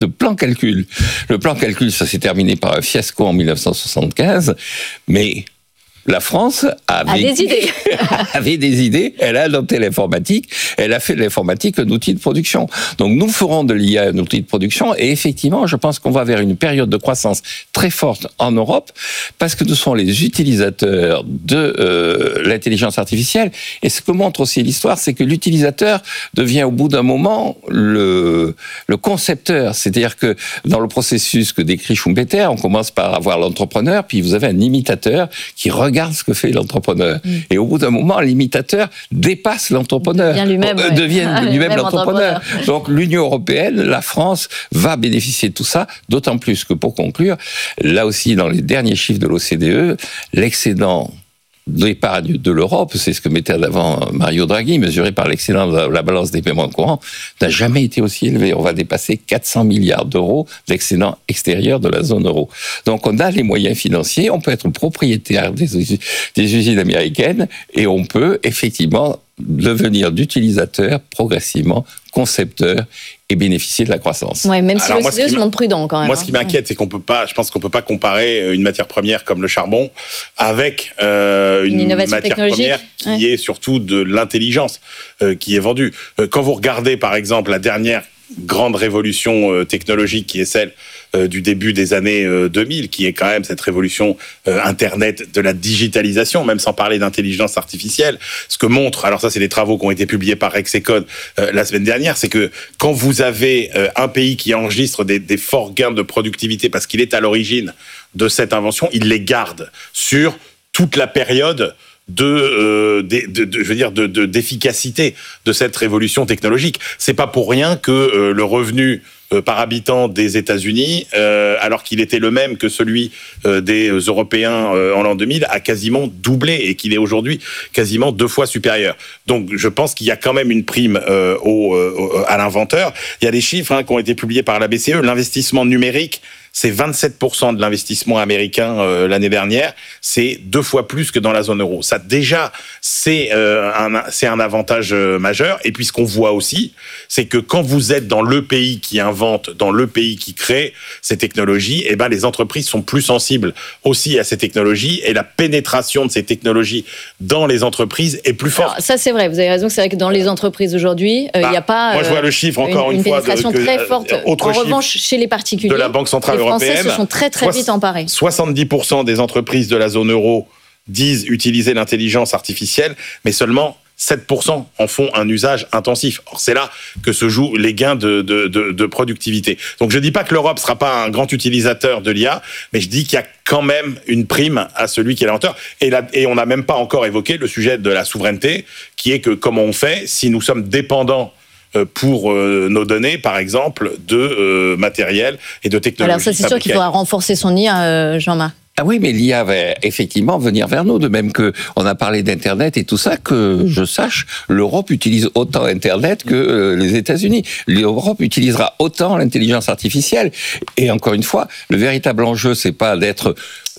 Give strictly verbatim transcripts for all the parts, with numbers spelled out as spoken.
de plan calcul. Le plan calcul, ça s'est terminé par un fiasco en dix-neuf cent soixante-quinze, mais la France avait, a des idées. avait des idées, elle a adopté l'informatique, elle a fait de l'informatique un outil de production. Donc nous ferons de l'I A un outil de production et effectivement, je pense qu'on va vers une période de croissance très forte en Europe parce que nous sommes les utilisateurs de euh, l'intelligence artificielle. Et ce que montre aussi l'histoire, c'est que l'utilisateur devient au bout d'un moment le, le concepteur. C'est-à-dire que dans le processus que décrit Schumpeter, on commence par avoir l'entrepreneur, puis vous avez un imitateur qui regarde regarde ce que fait l'entrepreneur. Mmh. Et au bout d'un moment, l'imitateur dépasse l'entrepreneur. Devient lui-même, euh, ouais. devient ah, lui-même, lui-même l'entrepreneur. l'entrepreneur. Donc l'Union européenne, la France, va bénéficier de tout ça, d'autant plus que pour conclure, là aussi, dans les derniers chiffres de l'O C D E, l'excédent d'épargne de l'Europe, c'est ce que mettait en avant Mario Draghi, mesuré par l'excédent de la balance des paiements courants, n'a jamais été aussi élevé. On va dépasser quatre cents milliards d'euros d'excédent extérieur de la zone euro. Donc on a les moyens financiers, on peut être propriétaire des, des usines américaines et on peut effectivement devenir d'utilisateur progressivement concepteur et bénéficier de la croissance. Ouais, même si Alors l'O C D E se montre prudent quand même. Moi, ce qui m'inquiète, c'est qu'on peut pas, je pense qu'on peut pas comparer une matière première comme le charbon avec euh, une, une matière première qui ouais. est surtout de l'intelligence euh, qui est vendue. Euh, quand vous regardez, par exemple, la dernière grande révolution euh, technologique qui est celle euh, du début des années euh, deux mille, qui est quand même cette révolution euh, Internet de la digitalisation, même sans parler d'intelligence artificielle. Ce que montre, alors ça c'est des travaux qui ont été publiés par Rexecode euh, la semaine dernière, c'est que quand vous avez euh, un pays qui enregistre des, des forts gains de productivité parce qu'il est à l'origine de cette invention, il les garde sur toute la période de, euh, de, de, de je veux dire de, de d'efficacité de cette révolution technologique. C'est pas pour rien que euh, le revenu euh, par habitant des États-Unis, euh, alors qu'il était le même que celui euh, des Européens euh, en l'an deux mille, a quasiment doublé et qu'il est aujourd'hui quasiment deux fois supérieur. Donc, je pense qu'il y a quand même une prime euh, au, euh, à l'inventeur. Il y a des chiffres hein, qui ont été publiés par la B C E. L'investissement numérique, c'est vingt-sept pour cent de l'investissement américain euh, l'année dernière. C'est deux fois plus que dans la zone euro. Ça, déjà, c'est, euh, un, c'est un avantage euh, majeur. Et puis, ce qu'on voit aussi, c'est que quand vous êtes dans le pays qui invente, dans le pays qui crée ces technologies, eh ben, les entreprises sont plus sensibles aussi à ces technologies et la pénétration de ces technologies dans les entreprises est plus forte. Alors, ça, c'est vrai. Vous avez raison. C'est vrai que dans les entreprises aujourd'hui, il euh, n'y bah, a pas moi, je vois le chiffre, encore une, une, une fois, pénétration de, que, très forte. Autre en chiffre revanche, chez les particuliers, de la Banque centrale les Français européenne, se sont très très vite emparés. soixante-dix pour cent des entreprises de la zone euro disent utiliser l'intelligence artificielle, mais seulement sept pour cent en font un usage intensif. Or, c'est là que se jouent les gains de, de, de, de productivité. Donc, je ne dis pas que l'Europe ne sera pas un grand utilisateur de l'I A, mais je dis qu'il y a quand même une prime à celui qui est l'inventeur. Et, là, et on n'a même pas encore évoqué le sujet de la souveraineté, qui est que comment on fait si nous sommes dépendants pour euh, nos données, par exemple, de euh, matériel et de technologie. Alors ça, c'est sûr qu'il faudra renforcer son I A, euh, Jean-Marc. Ah oui, mais l'I A va effectivement venir vers nous, de même que on a parlé d'Internet et tout ça, que je sache, l'Europe utilise autant Internet que euh, les États-Unis. L'Europe utilisera autant l'intelligence artificielle. Et encore une fois, le véritable enjeu, c'est pas d'être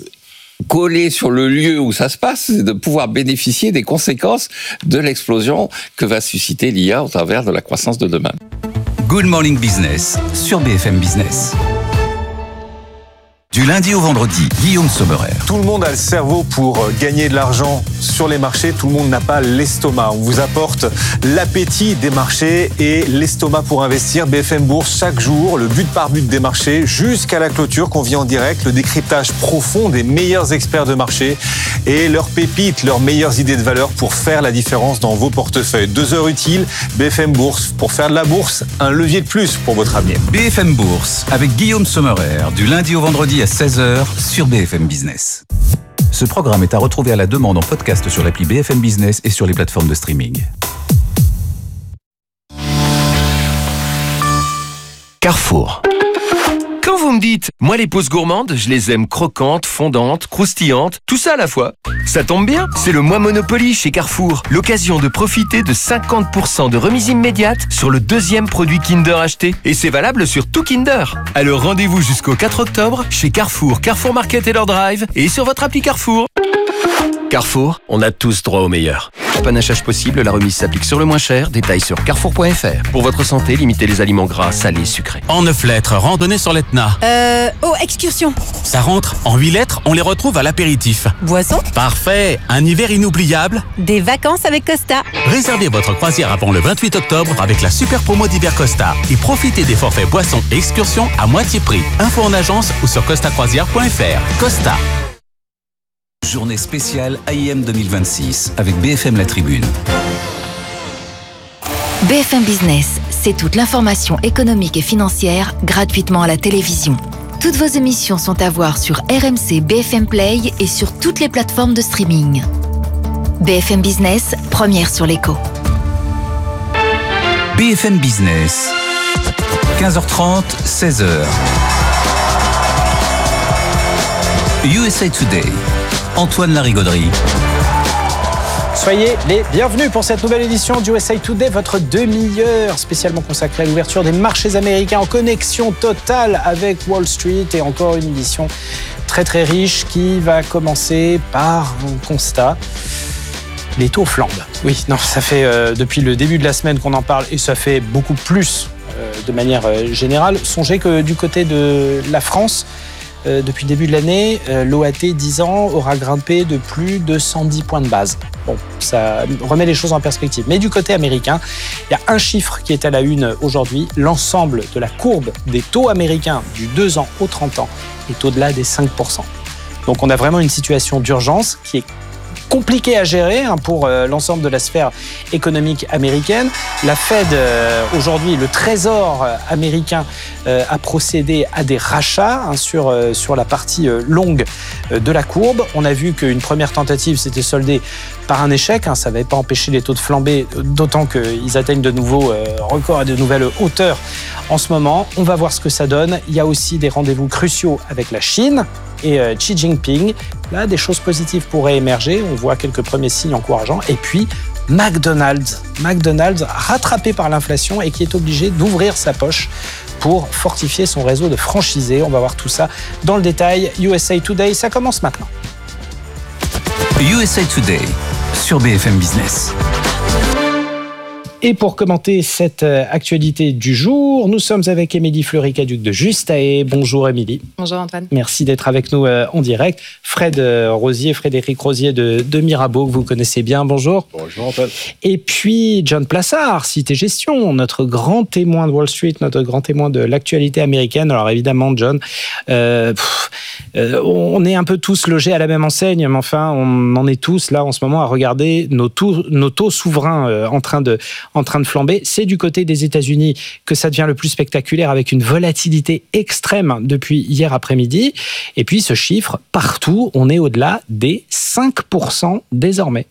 collé sur le lieu où ça se passe, c'est de pouvoir bénéficier des conséquences de l'explosion que va susciter l'I A au travers de la croissance de demain. Good Morning Business sur B F M Business. Du lundi au vendredi, Guillaume Sommerer. Tout le monde a le cerveau pour gagner de l'argent sur les marchés. Tout le monde n'a pas l'estomac. On vous apporte l'appétit des marchés et l'estomac pour investir. B F M Bourse, chaque jour, le but par but des marchés jusqu'à la clôture qu'on vit en direct. Le décryptage profond des meilleurs experts de marché et leurs pépites, leurs meilleures idées de valeur pour faire la différence dans vos portefeuilles. Deux heures utiles, B F M Bourse. Pour faire de la bourse, un levier de plus pour votre avenir. B F M Bourse avec Guillaume Sommerer, du lundi au vendredi à seize heures sur B F M Business. Ce programme est à retrouver à la demande en podcast sur l'appli B F M Business et sur les plateformes de streaming. Carrefour. Quand vous me dites, moi les pauses gourmandes, je les aime croquantes, fondantes, croustillantes, tout ça à la fois. Ça tombe bien, c'est le mois Monopoly chez Carrefour. L'occasion de profiter de cinquante pour cent de remise immédiate sur le deuxième produit Kinder acheté. Et c'est valable sur tout Kinder. Alors rendez-vous jusqu'au quatre octobre chez Carrefour, Carrefour Market et leur Drive et sur votre appli Carrefour. Carrefour, on a tous droit au meilleur. Panachage possible, la remise s'applique sur le moins cher. Détails sur carrefour point f r. Pour votre santé, limitez les aliments gras, salés, sucrés. En neuf lettres, randonnée sur l'Etna. Euh... Oh, excursion. Ça rentre. En huit lettres, on les retrouve à l'apéritif. Boisson. Parfait. Un hiver inoubliable. Des vacances avec Costa. Réservez votre croisière avant le vingt-huit octobre avec la super promo d'hiver Costa. Et profitez des forfaits boissons et excursions à moitié prix. Info en agence ou sur costa croisière point f r. Costa. Journée spéciale A I M deux mille vingt-six avec B F M La Tribune. B F M Business, c'est toute l'information économique et financière gratuitement à la télévision. Toutes vos émissions sont à voir sur R M C B F M Play et sur toutes les plateformes de streaming. B F M Business, première sur l'écho. B F M Business, quinze heures trente, seize heures. U S A Today, Antoine Larigauderie. Soyez les bienvenus pour cette nouvelle édition du U S A Today, votre demi-heure spécialement consacrée à l'ouverture des marchés américains en connexion totale avec Wall Street, et encore une édition très très riche qui va commencer par un constat. Les taux flambent. Oui, non, ça fait euh, depuis le début de la semaine qu'on en parle, et ça fait beaucoup plus euh, de manière euh, générale. Songez que du côté de la France, Euh, depuis le début de l'année, euh, l'O A T dix ans aura grimpé de plus de cent dix points de base. Bon, ça remet les choses en perspective. Mais du côté américain, il y a un chiffre qui est à la une aujourd'hui. L'ensemble de la courbe des taux américains du deux ans au trente ans est au-delà des cinq pour cent. Donc on a vraiment une situation d'urgence qui est compliqué à gérer hein, pour euh, l'ensemble de la sphère économique américaine. La Fed, euh, aujourd'hui, le Trésor euh, américain euh, a procédé à des rachats hein, sur, euh, sur la partie euh, longue euh, de la courbe. On a vu qu'une première tentative s'était soldée par un échec. Hein, ça n'avait pas empêché les taux de flamber, d'autant qu'ils atteignent de nouveaux euh, records et de nouvelles hauteurs en ce moment. On va voir ce que ça donne. Il y a aussi des rendez-vous cruciaux avec la Chine et euh, Xi Jinping. Là, des choses positives pourraient émerger. On voit quelques premiers signes encourageants. Et puis, McDonald's. McDonald's, rattrapé par l'inflation et qui est obligé d'ouvrir sa poche pour fortifier son réseau de franchisés. On va voir tout ça dans le détail. U S A Today, ça commence maintenant. U S A Today sur B F M Business. Et pour commenter cette actualité du jour, nous sommes avec Émilie Fleury-Caduc de Justae. Bonjour Émilie. Bonjour Antoine. Merci d'être avec nous en direct. Fred Rosier, Frédéric Rosier de, de Mirabeau, que vous connaissez bien. Bonjour. Bonjour Antoine. Et puis John Plassard, Cité Gestion, notre grand témoin de Wall Street, notre grand témoin de l'actualité américaine. Alors évidemment, John, euh, pff, euh, on est un peu tous logés à la même enseigne, mais enfin, on en est tous là en ce moment à regarder nos taux, nos taux souverains euh, en train de en train de flamber. C'est du côté des États-Unis que ça devient le plus spectaculaire, avec une volatilité extrême depuis hier après-midi. Et puis ce chiffre, partout, on est au-delà des cinq pour cent désormais.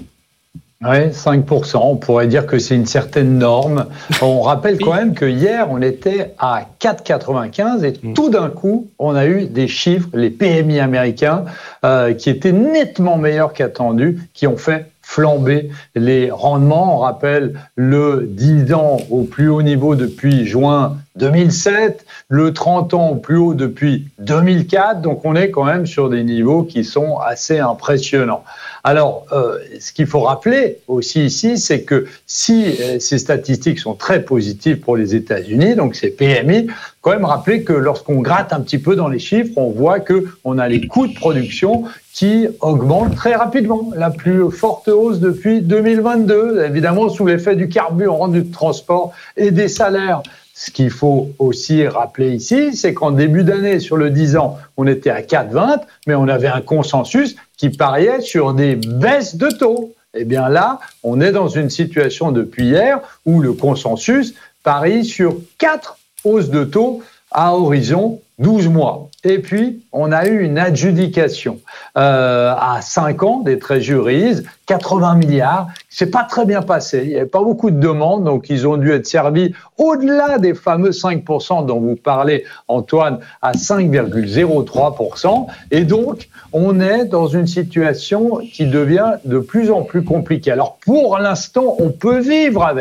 Oui, cinq pour cent, on pourrait dire que c'est une certaine norme. On rappelle quand même que hier, on était à quatre virgule quatre-vingt-quinze et tout d'un coup, on a eu des chiffres, les P M I américains, euh, qui étaient nettement meilleurs qu'attendus, qui ont fait flamber les rendements. On rappelle le dix ans au plus haut niveau depuis juin deux mille sept, le trente ans au plus haut depuis deux mille quatre, donc on est quand même sur des niveaux qui sont assez impressionnants. Alors, euh, ce qu'il faut rappeler aussi ici, c'est que si euh, ces statistiques sont très positives pour les États-Unis, donc ces P M I, quand même rappeler que lorsqu'on gratte un petit peu dans les chiffres, on voit qu'on a les coûts de production qui augmentent très rapidement. La plus forte hausse depuis deux mille vingt-deux, évidemment sous l'effet du carburant, du transport et des salaires. Ce qu'il faut aussi rappeler ici, c'est qu'en début d'année, sur le dix ans, on était à quatre virgule vingt, mais on avait un consensus qui pariait sur des baisses de taux. Eh bien là, on est dans une situation depuis hier où le consensus parie sur quatre hausses de taux à horizon douze mois. Et puis, on a eu une adjudication euh, à cinq ans des Treasuries, quatre-vingts milliards. C'est pas très bien passé. Il n'y avait pas beaucoup de demandes, donc ils ont dû être servis au-delà des fameux cinq pour cent dont vous parlez, Antoine, à cinq virgule zéro trois pour cent. Et donc, on est dans une situation qui devient de plus en plus compliquée. Alors, pour l'instant, on peut vivre avec.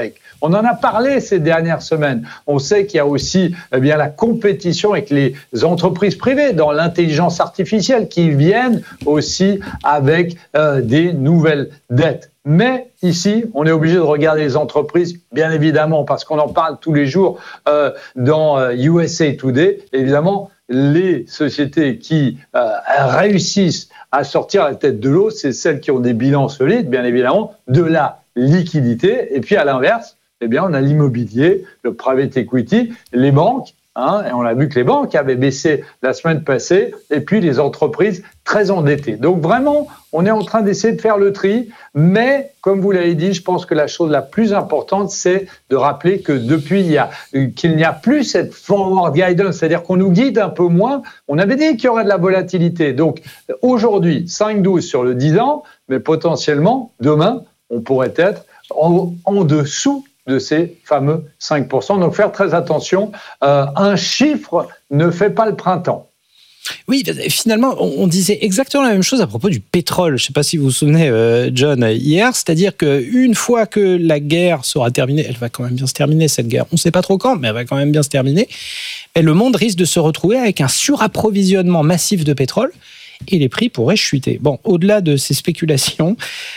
On en a parlé ces dernières semaines. On sait qu'il y a aussi eh bien, la compétition avec les entreprises privées dans l'intelligence artificielle qui viennent aussi avec euh, des nouvelles dettes. Mais ici, on est obligé de regarder les entreprises, bien évidemment, parce qu'on en parle tous les jours euh, dans euh, U S A Today. Évidemment, les sociétés qui euh, réussissent à sortir la tête de l'eau, c'est celles qui ont des bilans solides, bien évidemment, de la liquidité. Et puis, à l'inverse, eh bien, on a l'immobilier, le private equity, les banques. Hein, et on a vu que les banques avaient baissé la semaine passée, et puis les entreprises très endettées. Donc vraiment, on est en train d'essayer de faire le tri, mais comme vous l'avez dit, je pense que la chose la plus importante, c'est de rappeler que depuis, il y a, qu'il n'y a plus cette forward guidance, c'est-à-dire qu'on nous guide un peu moins. On avait dit qu'il y aurait de la volatilité. Donc aujourd'hui, cinq virgule douze sur le dix ans, mais potentiellement, demain, on pourrait être en, en dessous de ces fameux cinq pour cent. Donc, faire très attention. Euh, un chiffre ne fait pas le printemps. Oui, finalement, on disait exactement la même chose à propos du pétrole. Je ne sais pas si vous vous souvenez, euh, John, hier. C'est-à-dire qu'une fois que la guerre sera terminée, elle va quand même bien se terminer, cette guerre. On ne sait pas trop quand, mais elle va quand même bien se terminer. Et le monde risque de se retrouver avec un surapprovisionnement massif de pétrole. Et les prix pourraient chuter. Bon, au-delà de ces spéculations,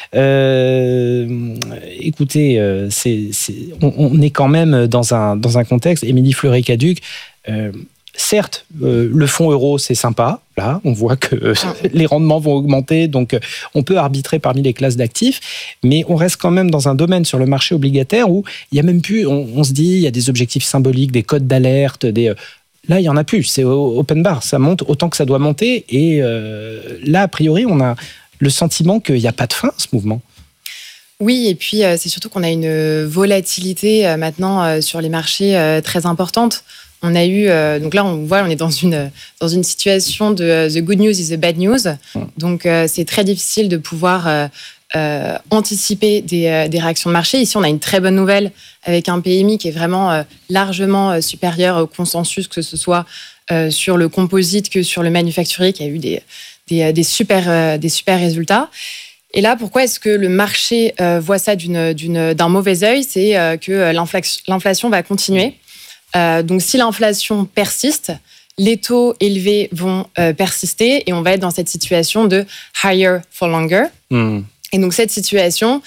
euh, écoutez, euh, c'est, c'est, on, on est quand même dans un, dans un contexte, Émilie Fleury-Caduc, euh, certes, euh, le fonds euro, c'est sympa. Là, on voit que euh, les rendements vont augmenter, donc euh, on peut arbitrer parmi les classes d'actifs, mais on reste quand même dans un domaine sur le marché obligataire où il y a même plus, on, on se dit, il y a des objectifs symboliques, des codes d'alerte, des... Euh, Là, il n'y en a plus, c'est open bar, ça monte autant que ça doit monter. Et euh, là, a priori, on a le sentiment qu'il n'y a pas de fin à ce mouvement. Oui, et puis euh, c'est surtout qu'on a une volatilité euh, maintenant euh, sur les marchés euh, très importante. On a eu, euh, donc là, on voit, on est dans une, dans une situation de uh, the good news is the bad news. Donc, euh, c'est très difficile de pouvoir euh, euh, anticiper des, euh, des réactions de marché. Ici, on a une très bonne nouvelle avec un P M I qui est vraiment euh, largement euh, supérieur au consensus, que ce soit euh, sur le composite que sur le manufacturier, qui a eu des, des, des, super, euh, des super résultats. Et là, pourquoi est-ce que le marché euh, voit ça d'une, d'une, d'un mauvais œil ? C'est euh, que l'inflation, l'inflation va continuer. Euh, donc, si l'inflation persiste, les taux élevés vont euh, persister et on va être dans cette situation de higher for longer. Mmh. Et donc, cette situation,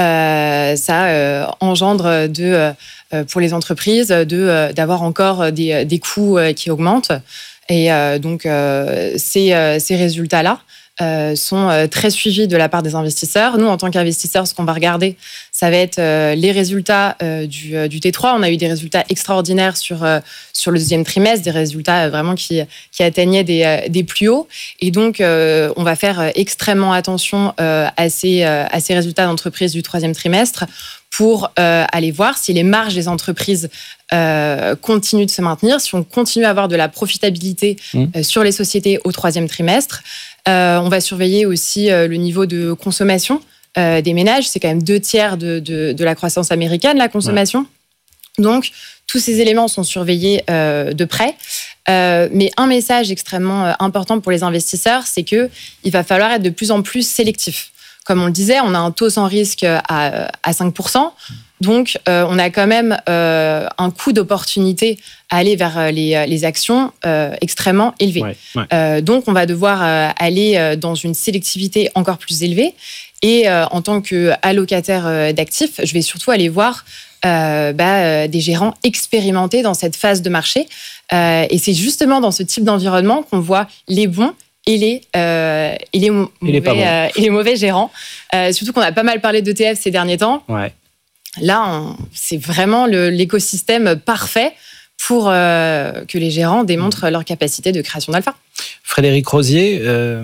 euh, ça euh, engendre de, euh, pour les entreprises de, euh, d'avoir encore des, des coûts euh, qui augmentent. Et euh, donc, euh, ces, euh, ces résultats-là euh, sont euh, très suivis de la part des investisseurs. Nous, en tant qu'investisseurs, ce qu'on va regarder, ça va être euh, les résultats euh, du, euh, du T trois. On a eu des résultats extraordinaires sur, euh, sur le deuxième trimestre, des résultats euh, vraiment qui, qui atteignaient des, euh, des plus hauts. Et donc, euh, on va faire extrêmement attention euh, à, ces, euh, à ces résultats d'entreprise du troisième trimestre pour euh, aller voir si les marges des entreprises euh, continuent de se maintenir, si on continue à avoir de la profitabilité mmh. euh, sur les sociétés au troisième trimestre. Euh, on va surveiller aussi euh, le niveau de consommation euh, des ménages. C'est quand même deux tiers de, de, de la croissance américaine, la consommation. Ouais. Donc, tous ces éléments sont surveillés euh, de près. Euh, mais un message extrêmement important pour les investisseurs, c'est qu'il va falloir être de plus en plus sélectif. Comme on le disait, on a un taux sans risque à, à cinq pour cent. Donc, euh, on a quand même euh, un coût d'opportunité à aller vers les, les actions euh, extrêmement élevé. Ouais, ouais. Euh, donc, on va devoir euh, aller dans une sélectivité encore plus élevée. Et euh, en tant qu'allocataire euh, d'actifs, je vais surtout aller voir euh, bah, euh, des gérants expérimentés dans cette phase de marché. Euh, et c'est justement dans ce type d'environnement qu'on voit les bons et les, euh, et les, mauvais, et les, euh, et les mauvais gérants. Euh, surtout qu'on a pas mal parlé d'E T F ces derniers temps. Ouais. Là, on, c'est vraiment le, l'écosystème parfait pour euh, que les gérants démontrent leur capacité de création d'alpha. Frédéric Rosier, euh,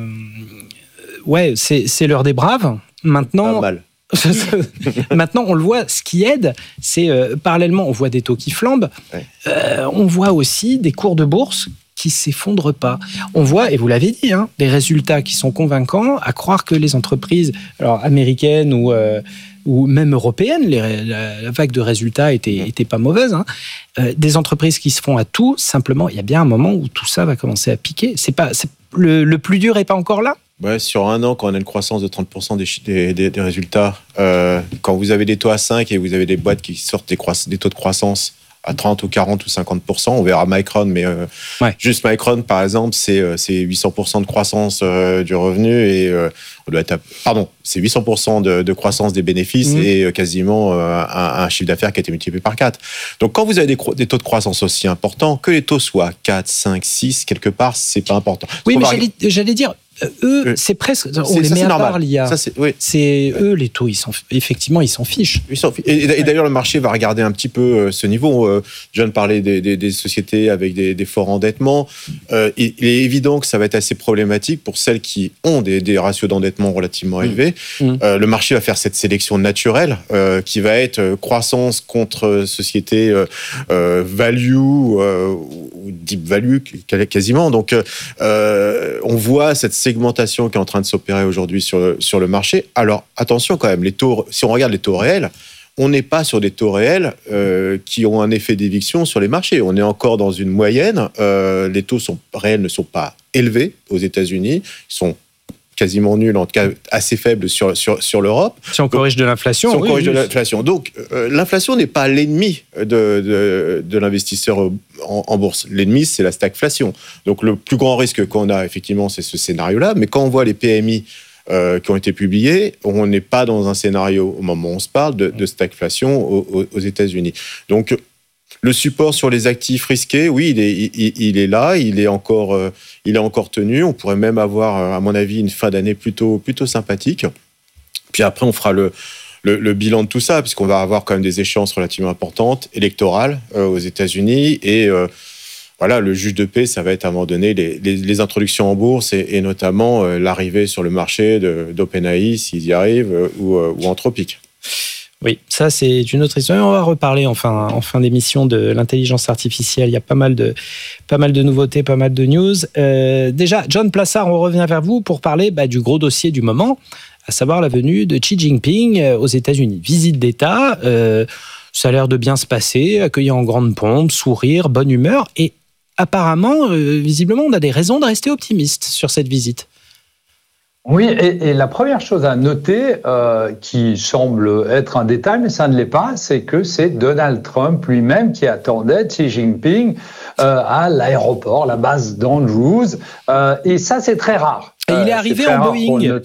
ouais, c'est, c'est l'heure des braves. Maintenant, pas mal. Maintenant, on le voit, ce qui aide, c'est euh, parallèlement, on voit des taux qui flambent, ouais. euh, on voit aussi des cours de bourse qui ne s'effondrent pas. On voit, et vous l'avez dit, hein, des résultats qui sont convaincants, à croire que les entreprises alors, américaines ou, euh, ou même européennes, les, la, la vague de résultats était, était pas mauvaise, hein, euh, des entreprises qui se font à tout, simplement, il y a bien un moment où tout ça va commencer à piquer. C'est pas, c'est, le, le plus dur n'est pas encore là ? Ouais, sur un an, quand on a une croissance de trente pour cent des, des, des, des résultats, euh, quand vous avez des taux à cinq et vous avez des boîtes qui sortent des, croiss- des taux de croissance à trente ou quarante ou cinquante pour cent, on verra Micron, mais euh, ouais. juste Micron, par exemple, c'est, c'est huit cents pour cent de croissance euh, du revenu et euh, on doit être à, pardon, c'est huit cents pour cent de, de croissance des bénéfices mmh. et euh, quasiment euh, un, un chiffre d'affaires qui a été multiplié par quatre. Donc, quand vous avez des, des taux de croissance aussi importants, que les taux soient quatre, cinq, six, quelque part, c'est pas important. Oui, mais j'allais, j'allais dire, eux, euh, c'est presque, on c'est, les ça, met c'est à normal. part, l'I A. Ça, c'est, oui. c'est eux, les taux, ils sont, effectivement, ils s'en fichent. Ils s'en fichent. Et, et, et d'ailleurs, le marché va regarder un petit peu ce niveau. Euh, John parlait des, des, des sociétés avec des, des forts endettements. Euh, il, il est évident que ça va être assez problématique pour celles qui ont des, des ratios d'endettement relativement mmh. élevés. Mmh. Euh, le marché va faire cette sélection naturelle euh, qui va être euh, croissance contre société euh, euh, value euh, ou deep value quasiment. Donc, euh, on voit cette segmentation qui est en train de s'opérer aujourd'hui sur le, sur le marché. Alors, attention quand même, les taux, si on regarde les taux réels, on n'est pas sur des taux réels euh, qui ont un effet d'éviction sur les marchés. On est encore dans une moyenne. Euh, les taux sont, réels ne sont pas élevés aux États-Unis. Ils sont quasiment nuls, en tout cas assez faibles sur, sur, sur l'Europe. Si on corrige de l'inflation. Si on oui, corrige oui. de l'inflation. Donc, euh, l'inflation n'est pas l'ennemi de, de, de l'investisseur en, en bourse. L'ennemi, c'est la stagflation. Donc, le plus grand risque qu'on a, effectivement, c'est ce scénario-là. Mais quand on voit les P M I euh, qui ont été publiés, on n'est pas dans un scénario, au moment où on se parle, de, de stagflation aux, aux États-Unis. Donc, le support sur les actifs risqués, oui, il est, il, il est là, il est encore, euh, il est encore tenu. On pourrait même avoir, à mon avis, une fin d'année plutôt, plutôt sympathique. Puis après, on fera le, le, le bilan de tout ça, puisqu'on va avoir quand même des échéances relativement importantes, électorales euh, aux États-Unis. Et euh, voilà, le juge de paix, ça va être à un moment donné les, les, les introductions en bourse et, et notamment euh, l'arrivée sur le marché de, d'OpenAI, s'ils y arrivent, euh, ou, euh, ou Anthropic. Oui, ça c'est une autre histoire. On va reparler en fin, en fin d'émission de l'intelligence artificielle. Il y a pas mal de, pas mal de nouveautés, pas mal de news. Euh, déjà, John Plassard, on revient vers vous pour parler bah, du gros dossier du moment, à savoir la venue de Xi Jinping aux États-Unis. Visite d'État, euh, ça a l'air de bien se passer, accueilli en grande pompe, sourire, bonne humeur. Et apparemment, euh, visiblement, on a des raisons de rester optimiste sur cette visite. Oui, et, et la première chose à noter, euh, qui semble être un détail, mais ça ne l'est pas, c'est que c'est Donald Trump lui-même qui attendait Xi Jinping euh, à l'aéroport, la base d'Andrews, euh, et ça c'est très rare. Et il est euh, arrivé en Boeing.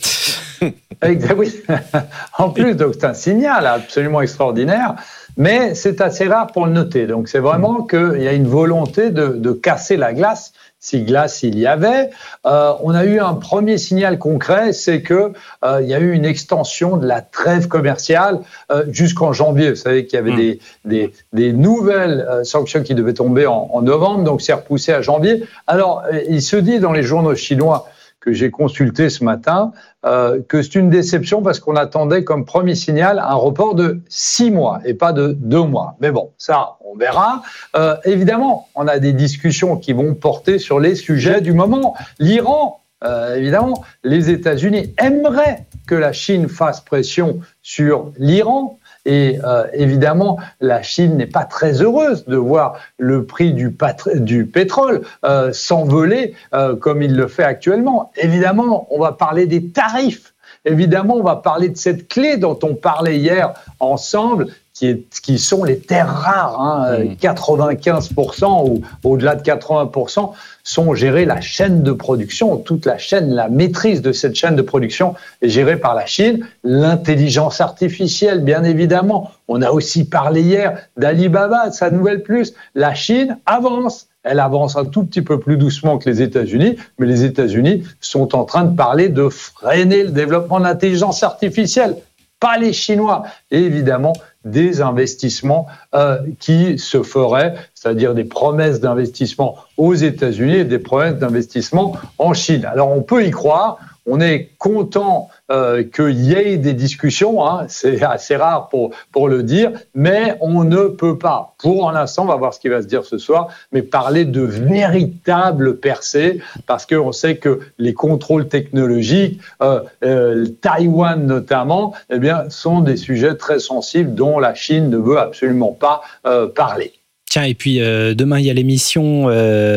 Oui, en plus, donc c'est un signal absolument extraordinaire. Mais c'est assez rare pour le noter. Donc c'est vraiment qu'il y a une volonté de, de casser la glace, si glace il y avait. Euh, on a eu un premier signal concret, c'est que euh, il y a eu une extension de la trêve commerciale euh, jusqu'en janvier. Vous savez qu'il y avait mmh. des, des, des nouvelles euh, sanctions qui devaient tomber en, en novembre, donc c'est repoussé à janvier. Alors, il se dit dans les journaux chinois que j'ai consulté ce matin, euh, que c'est une déception parce qu'on attendait comme premier signal un report de six mois et pas de deux mois. Mais bon, ça, on verra. Euh, évidemment, on a des discussions qui vont porter sur les sujets du moment. L'Iran, euh, évidemment, les États-Unis aimeraient que la Chine fasse pression sur l'Iran. Et euh, évidemment, la Chine n'est pas très heureuse de voir le prix du, patr- du pétrole euh, s'envoler euh, comme il le fait actuellement. Évidemment, on va parler des tarifs. Évidemment, on va parler de cette clé dont on parlait hier ensemble, qui, est, qui sont les terres rares. Hein. Mmh. quatre-vingt-quinze pour cent ou au-delà de quatre-vingts pour cent sont gérés la chaîne de production. Toute la chaîne, la maîtrise de cette chaîne de production est gérée par la Chine. L'intelligence artificielle, bien évidemment. On a aussi parlé hier d'Alibaba, de sa nouvelle plus. La Chine avance. Elle avance un tout petit peu plus doucement que les États-Unis, mais les États-Unis sont en train de parler de freiner le développement de l'intelligence artificielle. Pas les Chinois. Et évidemment, des investissements euh, qui se feraient, c'est-à-dire des promesses d'investissement aux États-Unis et des promesses d'investissement en Chine. Alors, on peut y croire. On est content euh, qu'il y ait des discussions, hein, c'est assez rare pour, pour le dire, mais on ne peut pas, pour l'instant, on va voir ce qui va se dire ce soir, mais parler de véritables percées, parce qu'on sait que les contrôles technologiques, euh, euh, Taïwan notamment, eh bien, sont des sujets très sensibles dont la Chine ne veut absolument pas euh, parler. Tiens, et puis euh, demain, il y a l'émission euh,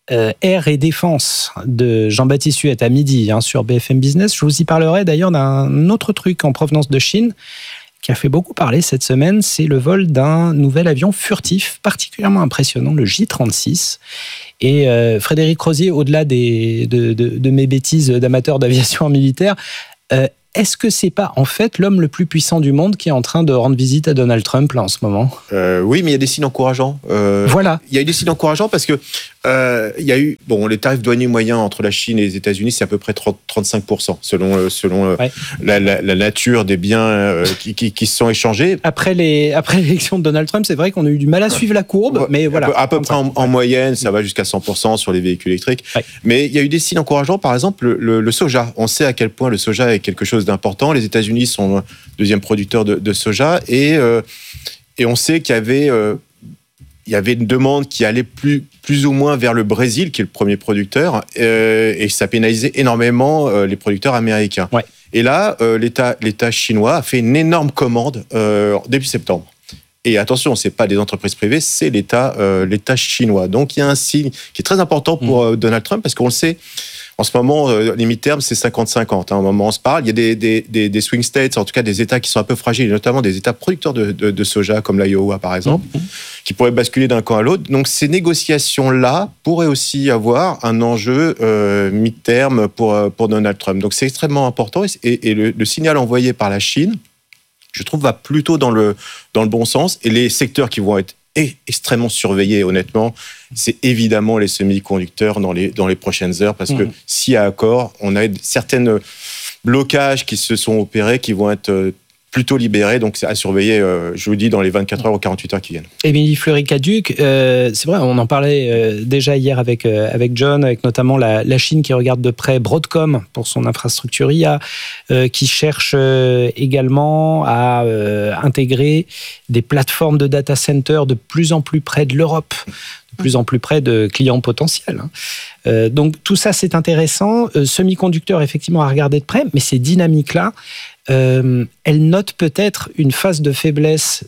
euh, Air et Défense de Jean-Baptiste Huette à midi hein, sur B F M Business. Je vous y parlerai d'ailleurs d'un autre truc en provenance de Chine qui a fait beaucoup parler cette semaine, c'est le vol d'un nouvel avion furtif particulièrement impressionnant, le J trente-six. Et euh, Frédéric Rosier, au-delà des, de, de, de mes bêtises d'amateur d'aviation militaire, euh, est-ce que c'est pas en fait l'homme le plus puissant du monde qui est en train de rendre visite à Donald Trump là en ce moment ? euh, Oui, mais il y a des signes encourageants. Euh, voilà. Il y a eu des signes encourageants parce que euh, il y a eu bon les tarifs douaniers moyens entre la Chine et les États-Unis, c'est à peu près trente à trente-cinq pour cent selon selon ouais. la, la, la nature des biens euh, qui, qui, qui se sont échangés. Après les après l'élection de Donald Trump, c'est vrai qu'on a eu du mal à suivre la courbe, mais voilà. À peu, à peu près en, en moyenne, ça va jusqu'à cent pour cent sur les véhicules électriques. Ouais. Mais il y a eu des signes encourageants, par exemple le, le, le soja. On sait à quel point le soja est quelque chose d'important. Les États-Unis sont deuxième producteur de, de soja et euh, et on sait qu'il y avait euh, il y avait une demande qui allait plus plus ou moins vers le Brésil, qui est le premier producteur, euh, et ça pénalisait énormément euh, les producteurs américains. Ouais. Et là, euh, l'État l'État chinois a fait une énorme commande euh, début septembre. Et attention, c'est pas des entreprises privées, c'est l'État euh, l'État chinois. Donc il y a un signe qui est très important pour euh, Donald Trump parce qu'on le sait. En ce moment, euh, les mi-termes, c'est cinquante cinquante. Hein, au moment où on se parle, il y a des, des, des, des swing states, en tout cas des États qui sont un peu fragiles, notamment des États producteurs de, de, de soja, comme l'Iowa par exemple, mmh. qui pourraient basculer d'un camp à l'autre. Donc ces négociations-là pourraient aussi avoir un enjeu euh, mi-terme pour, pour Donald Trump. Donc c'est extrêmement important. Et, et le, le signal envoyé par la Chine, je trouve, va plutôt dans le, dans le bon sens. Et les secteurs qui vont être est extrêmement surveillé, honnêtement, c'est évidemment les semi-conducteurs dans les, dans les prochaines heures, parce que mmh. s'il y a accord, on a certains blocages qui se sont opérés, qui vont être plutôt libérés, donc c'est à surveiller, euh, je vous dis, dans les vingt-quatre heures ou quarante-huit heures qui viennent. Émilie Fleury-Caduc, euh, c'est vrai, on en parlait euh, déjà hier avec, euh, avec John, avec notamment la, la Chine qui regarde de près Broadcom pour son infrastructure I A, euh, qui cherche euh, également à euh, intégrer des plateformes de data center de plus en plus près de l'Europe, de plus en plus près de clients potentiels. Euh, donc tout ça, c'est intéressant. Euh, semi-conducteurs, effectivement, à regarder de près, mais ces dynamiques-là, Euh, elle note peut-être une phase de faiblesse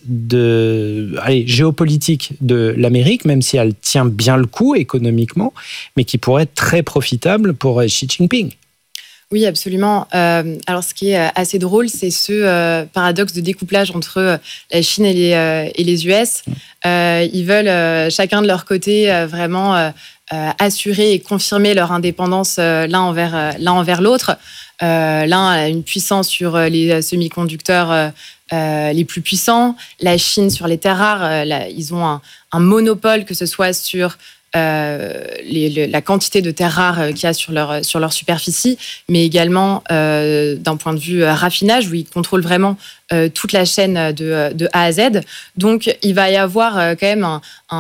de, allez, géopolitique de l'Amérique, même si elle tient bien le coup économiquement, mais qui pourrait être très profitable pour Xi Jinping. Oui, absolument. Euh, alors, ce qui est assez drôle, c'est ce euh, paradoxe de découplage entre la Chine et les, euh, et les U S. Euh, ils veulent euh, chacun de leur côté euh, vraiment euh, assurer et confirmer leur indépendance euh, l'un envers, euh, l'un envers l'autre. Euh, L'un a une puissance sur les semi-conducteurs euh, euh, les plus puissants. La Chine sur les terres rares, euh, là, ils ont un, un monopole, que ce soit sur euh, les, le, la quantité de terres rares qu'il y a sur leur, sur leur superficie, mais également euh, d'un point de vue raffinage, où ils contrôlent vraiment euh, toute la chaîne de, de A à Z. Donc, il va y avoir euh, quand même un,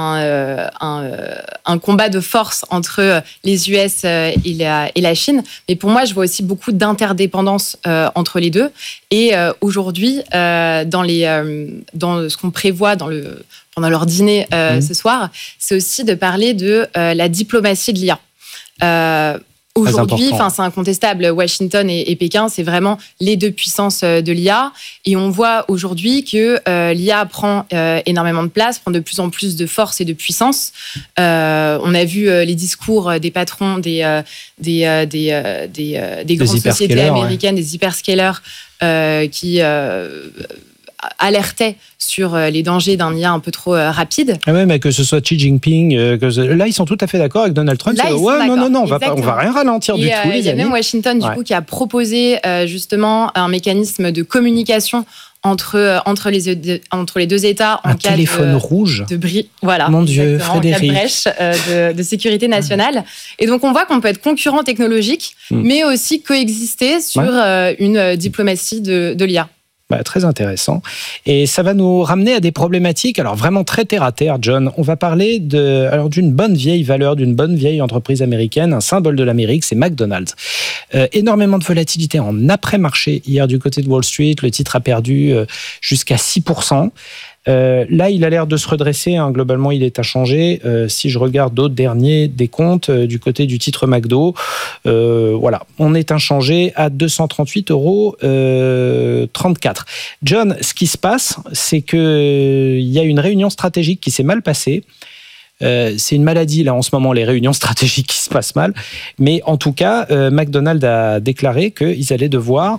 un, un, un combat de force entre les U S et la, et la Chine. Mais pour moi, je vois aussi beaucoup d'interdépendance euh, entre les deux. Et euh, aujourd'hui, euh, dans, les, euh, dans ce qu'on prévoit dans le, pendant leur dîner euh, mmh. ce soir, c'est aussi de parler de euh, la diplomatie de l'I A. Euh, Aujourd'hui, enfin, c'est incontestable. Washington et, et Pékin, c'est vraiment les deux puissances de l'I A. Et on voit aujourd'hui que euh, l'I A prend euh, énormément de place, prend de plus en plus de force et de puissance. Euh, on a vu euh, les discours des patrons des, euh, des, euh, des, euh, des, euh, des grandes sociétés américaines, ouais. des hyperscalers, euh, qui euh, alertaient sur les dangers d'un I A un peu trop rapide. Ah ouais, mais que ce soit Xi Jinping, euh, que ce... là, ils sont tout à fait d'accord avec Donald Trump. Là, ils ouais, sont non, non, non, on va, pas, on va rien ralentir et du euh, tout, les Il y a amis. même Washington, du ouais. coup, qui a proposé euh, justement un mécanisme de communication entre, entre, les, entre les deux États en un cas téléphone de, rouge. de bris. Voilà. Mon Dieu, Frédéric. En cas de brèche euh, de, de sécurité nationale. Et donc, on voit qu'on peut être concurrent technologique, mm. mais aussi coexister sur ouais. euh, une diplomatie de, de l'I A. Bah, très intéressant. Et ça va nous ramener à des problématiques, alors vraiment très terre à terre, John. On va parler de, alors, d'une bonne vieille valeur, d'une bonne vieille entreprise américaine, un symbole de l'Amérique, c'est McDonald's. Euh, énormément de volatilité en après-marché hier du côté de Wall Street. Le titre a perdu euh, jusqu'à six pour cent. Euh, là, il a l'air de se redresser. Hein. Globalement, il est inchangé. Euh, si je regarde d'autres derniers décomptes euh, du côté du titre McDo, euh, voilà, on est inchangé à deux cent trente-huit euros trente-quatre. John, ce qui se passe, c'est que il y a une réunion stratégique qui s'est mal passée. Euh, c'est une maladie, là, en ce moment, les réunions stratégiques qui se passent mal. Mais en tout cas, euh, McDonald's a déclaré qu'ils allaient devoir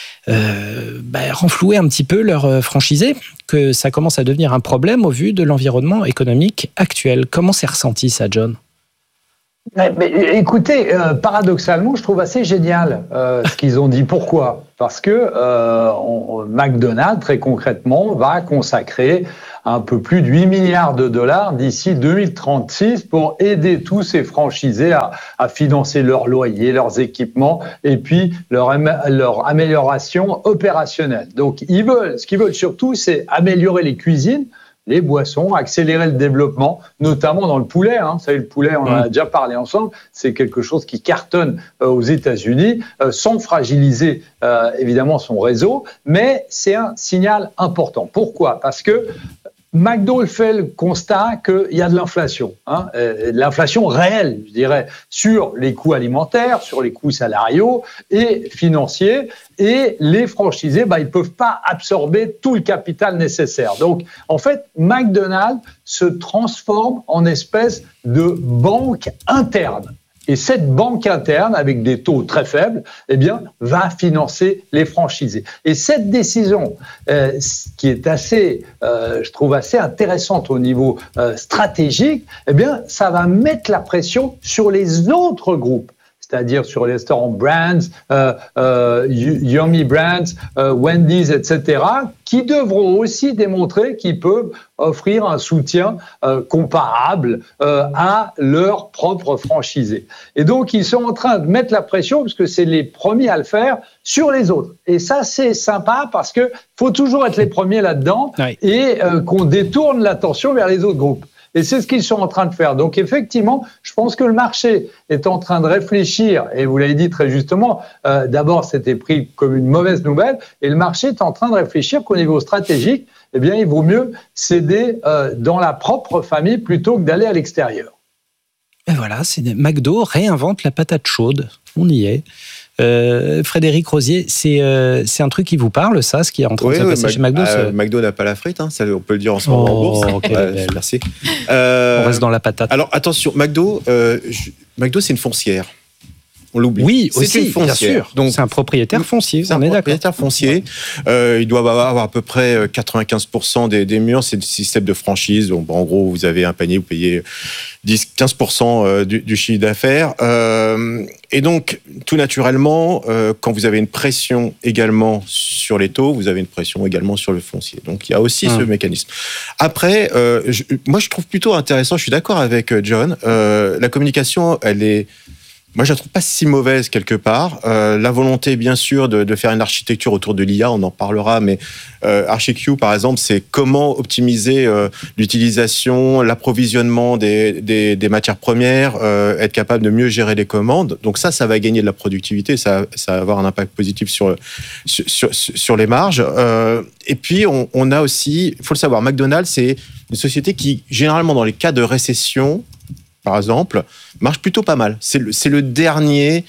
euh, bah, renflouer un petit peu leurs franchisés, que ça commence à devenir un problème au vu de l'environnement économique actuel. Comment c'est ressenti, ça, John ? Mais, mais, écoutez, euh, paradoxalement, je trouve assez génial euh, ce qu'ils ont dit. Pourquoi ? Parce que euh, on, McDonald's, très concrètement, va consacrer un peu plus de huit milliards de dollars d'ici deux mille trente-six pour aider tous ces franchisés à, à financer leurs loyers, leurs équipements et puis leur, leur amélioration opérationnelle. Donc, ils veulent, ce qu'ils veulent surtout, c'est améliorer les cuisines, les boissons, accélérer le développement, notamment dans le poulet. Hein. Vous savez, le poulet, on en a déjà parlé ensemble, c'est quelque chose qui cartonne euh, aux États-Unis, euh, sans fragiliser euh, évidemment son réseau, mais c'est un signal important. Pourquoi ? Parce que McDo fait le constat qu'il y a de l'inflation, hein, euh, de l'inflation réelle, je dirais, sur les coûts alimentaires, sur les coûts salariaux et financiers, et les franchisés, bah, ils ne peuvent pas absorber tout le capital nécessaire. Donc, en fait, McDonald's se transforme en espèce de banque interne. Et cette banque interne, avec des taux très faibles, eh bien, va financer les franchisés. Et cette décision, euh, qui est assez, euh, je trouve assez intéressante au niveau euh, stratégique, eh bien, ça va mettre la pression sur les autres groupes, c'est-à-dire sur les restaurants Brands, euh, euh, Yummy Brands, euh, Wendy's, et cetera, qui devront aussi démontrer qu'ils peuvent offrir un soutien euh, comparable euh, à leurs propres franchisés. Et donc, ils sont en train de mettre la pression, parce que c'est les premiers à le faire, sur les autres. Et ça, c'est sympa, parce qu'il faut toujours être les premiers là-dedans, oui. et euh, qu'on détourne l'attention vers les autres groupes. Et c'est ce qu'ils sont en train de faire. Donc effectivement, je pense que le marché est en train de réfléchir, et vous l'avez dit très justement, euh, d'abord c'était pris comme une mauvaise nouvelle, et le marché est en train de réfléchir qu'au niveau stratégique, eh bien, il vaut mieux céder euh, dans la propre famille plutôt que d'aller à l'extérieur. Et voilà, c'est McDo réinvente la patate chaude. On y est. Euh, Frédéric Rosier, c'est, euh, c'est un truc qui vous parle, ça, ce qui est en train oui, de se oui, passer Mac- chez McDo euh, McDo n'a pas la frite, hein, ça, on peut le dire en ce moment oh, en bourse. Okay, euh, merci. Euh, on reste dans la patate. Alors attention, McDo, euh, je, McDo c'est une foncière. On l'oublie. Oui, c'est aussi, une foncière. Bien sûr. Donc, c'est un propriétaire foncier, c'est on un est propriétaire d'accord. foncier. Euh, il doit avoir à peu près quatre-vingt-quinze pour cent des, des murs. C'est le système de franchise. Donc, en gros, vous avez un panier, vous payez dix à quinze pour cent du, du chiffre d'affaires. Euh, et donc, tout naturellement, euh, quand vous avez une pression également sur les taux, vous avez une pression également sur le foncier. Donc, il y a aussi hum. ce mécanisme. Après, euh, je, moi, je trouve plutôt intéressant, je suis d'accord avec John, euh, la communication, elle est... Moi, je la trouve pas si mauvaise quelque part. Euh, la volonté, bien sûr, de, de faire une architecture autour de l'I A, on en parlera, mais euh, ArchiQ, par exemple, c'est comment optimiser euh, l'utilisation, l'approvisionnement des, des, des matières premières, euh, être capable de mieux gérer les commandes. Donc ça, ça va gagner de la productivité, ça, ça va avoir un impact positif sur, sur, sur, sur les marges. Euh, et puis, on, on a aussi, il faut le savoir, McDonald's, c'est une société qui, généralement, dans les cas de récession, par exemple, marche plutôt pas mal. C'est le, c'est le dernier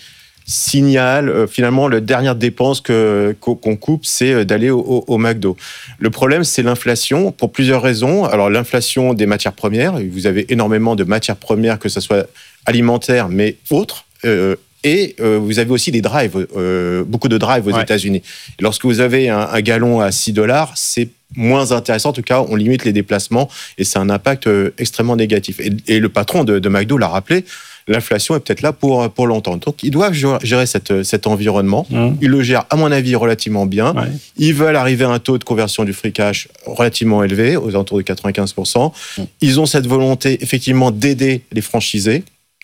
signal, euh, finalement, la dernière dépense que, qu'on coupe, c'est d'aller au, au, au McDo. Le problème, c'est l'inflation, pour plusieurs raisons. Alors, l'inflation des matières premières, vous avez énormément de matières premières, que ce soit alimentaires, mais autres, euh, et euh, vous avez aussi des drives, euh, beaucoup de drives aux ouais. États-Unis. Et lorsque vous avez un, un gallon à six dollars, c'est moins intéressant. En tout cas, on limite les déplacements et c'est un impact euh, extrêmement négatif. Et, et le patron de, de McDo l'a rappelé, l'inflation est peut-être là pour, pour longtemps. Donc, ils doivent gérer cette, cet environnement. Mmh. Ils le gèrent, à mon avis, relativement bien. Ouais. Ils veulent arriver à un taux de conversion du free cash relativement élevé, aux alentours de quatre-vingt-quinze pour cent. Mmh. Ils ont cette volonté, effectivement, d'aider les franchisés.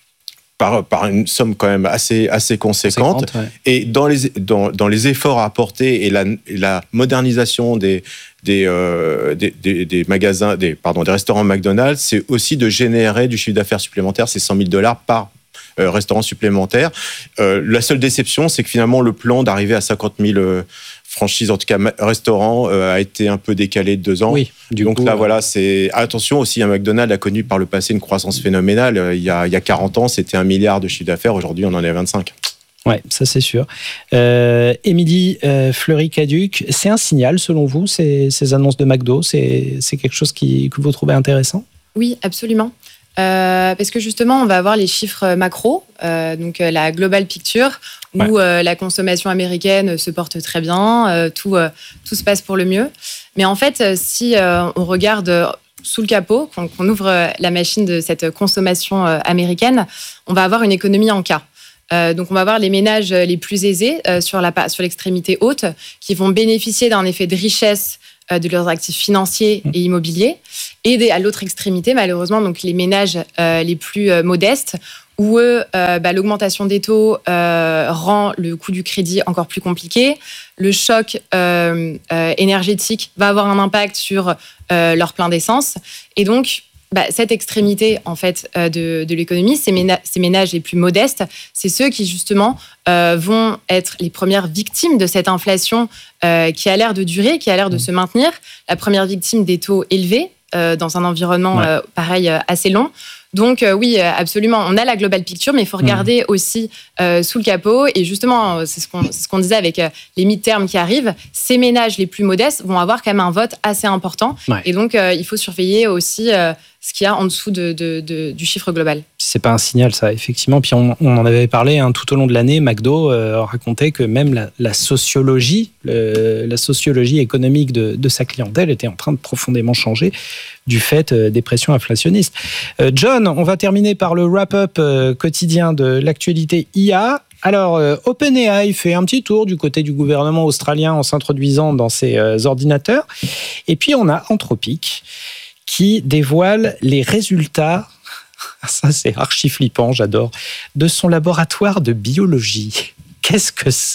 Par, par une somme quand même assez, assez conséquente. conséquente ouais. Et dans les, dans, dans les efforts à apporter et la, et la modernisation des, des, euh, des, des, des magasins, des, pardon, des restaurants McDonald's, c'est aussi de générer du chiffre d'affaires supplémentaire, c'est cent mille dollars par euh, restaurant supplémentaire. Euh, la seule déception, c'est que finalement, le plan d'arriver à cinquante mille euh, franchise, en tout cas restaurant, euh, a été un peu décalé de deux ans. Oui, du Donc coup, là, euh... voilà, c'est attention aussi. Un McDonald's a connu par le passé une croissance phénoménale. Euh, il y a il y a quarante ans, c'était un milliard de chiffre d'affaires. Aujourd'hui, on en est à vingt-cinq. Ouais, ça c'est sûr. Euh, Émilie euh, Fleury-Caduc, c'est un signal selon vous ces, ces annonces de McDo, c'est c'est quelque chose qui, que vous trouvez intéressant ? Oui, absolument. Euh, parce que justement, on va avoir les chiffres macro, euh, donc euh, la global picture, où ouais. euh, la consommation américaine se porte très bien, euh, tout, euh, tout se passe pour le mieux. Mais en fait, si euh, on regarde sous le capot, qu'on, qu'on ouvre la machine de cette consommation euh, américaine, on va avoir une économie en K. Euh, donc, on va avoir les ménages les plus aisés euh, sur, la, sur l'extrémité haute qui vont bénéficier d'un effet de richesse euh, de leurs actifs financiers et immobiliers. Et des, à l'autre extrémité, malheureusement, donc les ménages euh, les plus euh, modestes où eux, euh, bah, l'augmentation des taux euh, rend le coût du crédit encore plus compliqué. Le choc euh, euh, énergétique va avoir un impact sur euh, leur plein d'essence. Et donc, bah, cette extrémité en fait euh, de, de l'économie, ces, ména- ces ménages les plus modestes, c'est ceux qui justement euh, vont être les premières victimes de cette inflation euh, qui a l'air de durer, qui a l'air de se maintenir. La première victime des taux élevés euh, dans un environnement ouais. euh, pareil euh, assez long. Donc euh, oui, absolument, on a la global picture, mais il faut regarder mmh. aussi euh, sous le capot. Et justement, c'est ce qu'on, c'est ce qu'on disait avec euh, les mid-terms qui arrivent. Ces ménages les plus modestes vont avoir quand même un vote assez important. Ouais. Et donc, euh, il faut surveiller aussi euh, ce qu'il y a en dessous de, de, de, du chiffre global. C'est pas un signal, ça, effectivement. Puis on, on en avait parlé hein, tout au long de l'année. McDo euh, racontait que même la, la sociologie, le, la sociologie économique de, de sa clientèle était en train de profondément changer du fait euh, des pressions inflationnistes. Euh, John, on va terminer par le wrap-up euh, quotidien de l'actualité I A. Alors, euh, OpenAI fait un petit tour du côté du gouvernement australien en s'introduisant dans ses euh, ordinateurs. Et puis, on a Anthropic qui dévoile les résultats, ça c'est archi flippant, j'adore, de son laboratoire de biologie. Qu'est-ce que c'est ?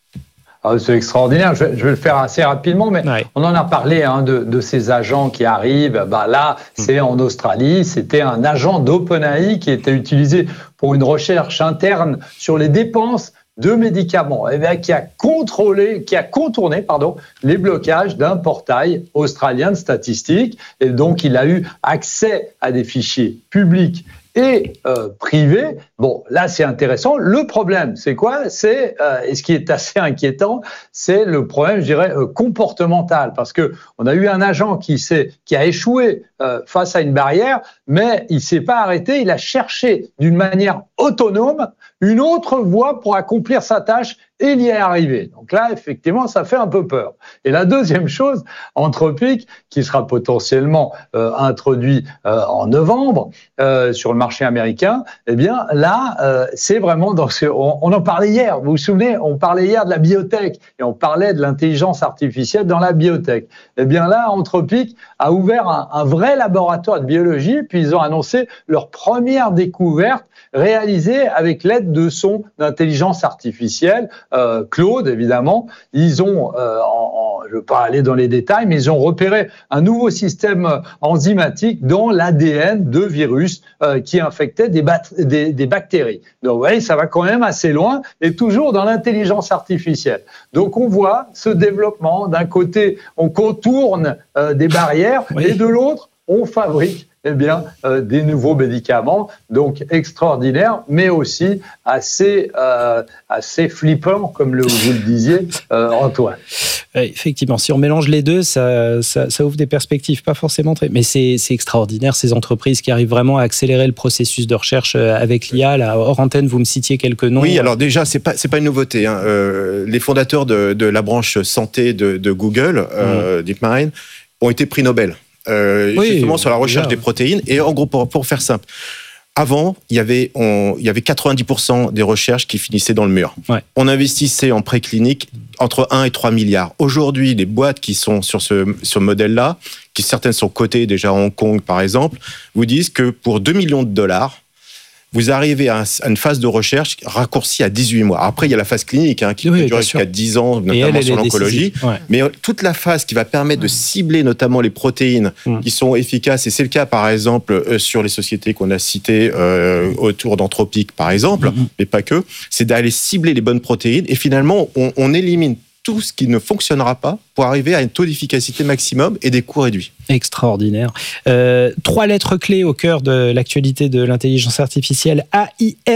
Ah, c'est extraordinaire, je vais, je vais le faire assez rapidement, mais ouais. on en a parlé hein, de, de ces agents qui arrivent. Bah, là, c'est en Australie, c'était un agent d'OpenAI qui était utilisé pour une recherche interne sur les dépenses de médicaments, et bien, qui a contrôlé, qui a contourné, pardon, les blocages d'un portail australien de statistiques, et donc il a eu accès à des fichiers publics et euh, privés. Bon, là, c'est intéressant. Le problème, c'est quoi ? C'est, euh, et ce qui est assez inquiétant, c'est le problème, je dirais, euh, comportemental, parce que on a eu un agent qui s'est, qui a échoué euh, face à une barrière, mais il s'est pas arrêté. Il a cherché d'une manière autonome une autre voie pour accomplir sa tâche et il y est arrivé. Donc là, effectivement, ça fait un peu peur. Et la deuxième chose, Anthropic, qui sera potentiellement euh, introduit euh, en novembre euh, sur le marché américain, eh bien là, euh, c'est vraiment dans ce... On, on en parlait hier, vous vous souvenez, on parlait hier de la biotech et on parlait de l'intelligence artificielle dans la biotech. Eh bien là, Anthropic a ouvert un, un vrai laboratoire de biologie, puis ils ont annoncé leur première découverte réalisée avec l'aide de son intelligence artificielle, euh, Claude, évidemment. Ils ont, euh, en, en, je ne veux pas aller dans les détails, mais ils ont repéré un nouveau système enzymatique dans l'A D N de virus euh, qui infectait des, bat- des, des bactéries. Donc, vous voyez, ça va quand même assez loin et toujours dans l'intelligence artificielle. Donc, on voit ce développement. D'un côté, on contourne euh, des barrières oui. et de l'autre, on fabrique eh bien, euh, des nouveaux médicaments, donc extraordinaires, mais aussi assez, euh, assez flippants, comme le, vous le disiez, euh, Antoine. Effectivement, si on mélange les deux, ça, ça, ça ouvre des perspectives pas forcément très... Mais c'est, c'est extraordinaire, ces entreprises qui arrivent vraiment à accélérer le processus de recherche avec l'I A. Là, hors antenne, vous me citiez quelques noms. Oui, alors déjà, c'est pas, c'est pas une nouveauté. Hein. Euh, les fondateurs de, de la branche santé de, de Google, euh, mmh. DeepMind, ont été prix Nobel. Euh, oui, justement sur la recherche bien. des protéines. Et en gros, pour, pour faire simple, avant, il y avait, on, il y avait quatre-vingt-dix pour cent des recherches qui finissaient dans le mur. Ouais. On investissait en préclinique entre un et trois milliards. Aujourd'hui, les boîtes qui sont sur ce, ce modèle-là, qui certaines sont cotées déjà à Hong Kong, par exemple, vous disent que pour deux millions de dollars, vous arrivez à une phase de recherche raccourcie à dix-huit mois. Après, il y a la phase clinique hein, qui oui, peut durer jusqu'à dix ans, notamment elle, elle sur l'oncologie. Ouais. Mais toute la phase qui va permettre de cibler notamment les protéines mmh. qui sont efficaces, et c'est le cas par exemple sur les sociétés qu'on a citées euh, autour d'Anthropic par exemple, mmh. mais pas que, c'est d'aller cibler les bonnes protéines et finalement on, on élimine tout ce qui ne fonctionnera pas pour arriver à un taux d'efficacité maximum et des coûts réduits. Extraordinaire. Euh, trois lettres clés au cœur de l'actualité de l'intelligence artificielle, A I M.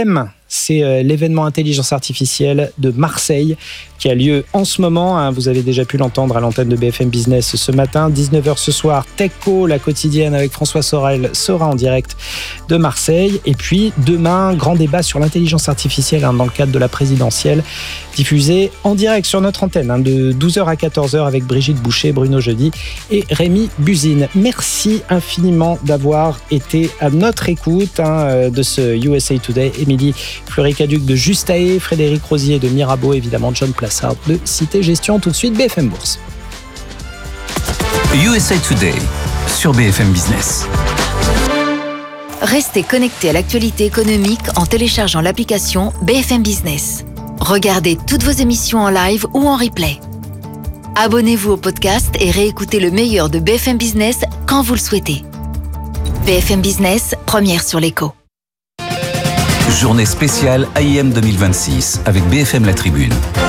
c'est euh, l'événement intelligence artificielle de Marseille qui a lieu en ce moment. Hein, vous avez déjà pu l'entendre à l'antenne de B F M Business ce matin. dix-neuf heures ce soir, TechCo, la quotidienne avec François Sorel, sera en direct de Marseille. Et puis demain, grand débat sur l'intelligence artificielle hein, dans le cadre de la présidentielle, diffusé en direct sur notre antenne hein, de douze heures à quatorze heures avec Brigitte Boucher, Bruno Jeudi et Rémi Buzine. Merci infiniment d'avoir été à notre écoute hein, de ce U S A Today. Émilie Fleury-Caduc de Justae, Frédéric Rosier de Mirabeau, évidemment John Plassard de Cité Gestion. Tout de suite, B F M Bourse. U S A Today sur B F M Business. Restez connectés à l'actualité économique en téléchargeant l'application B F M Business. Regardez toutes vos émissions en live ou en replay. Abonnez-vous au podcast et réécoutez le meilleur de B F M Business quand vous le souhaitez. B F M Business, première sur l'écho. Journée spéciale A I M deux mille vingt-six avec B F M La Tribune.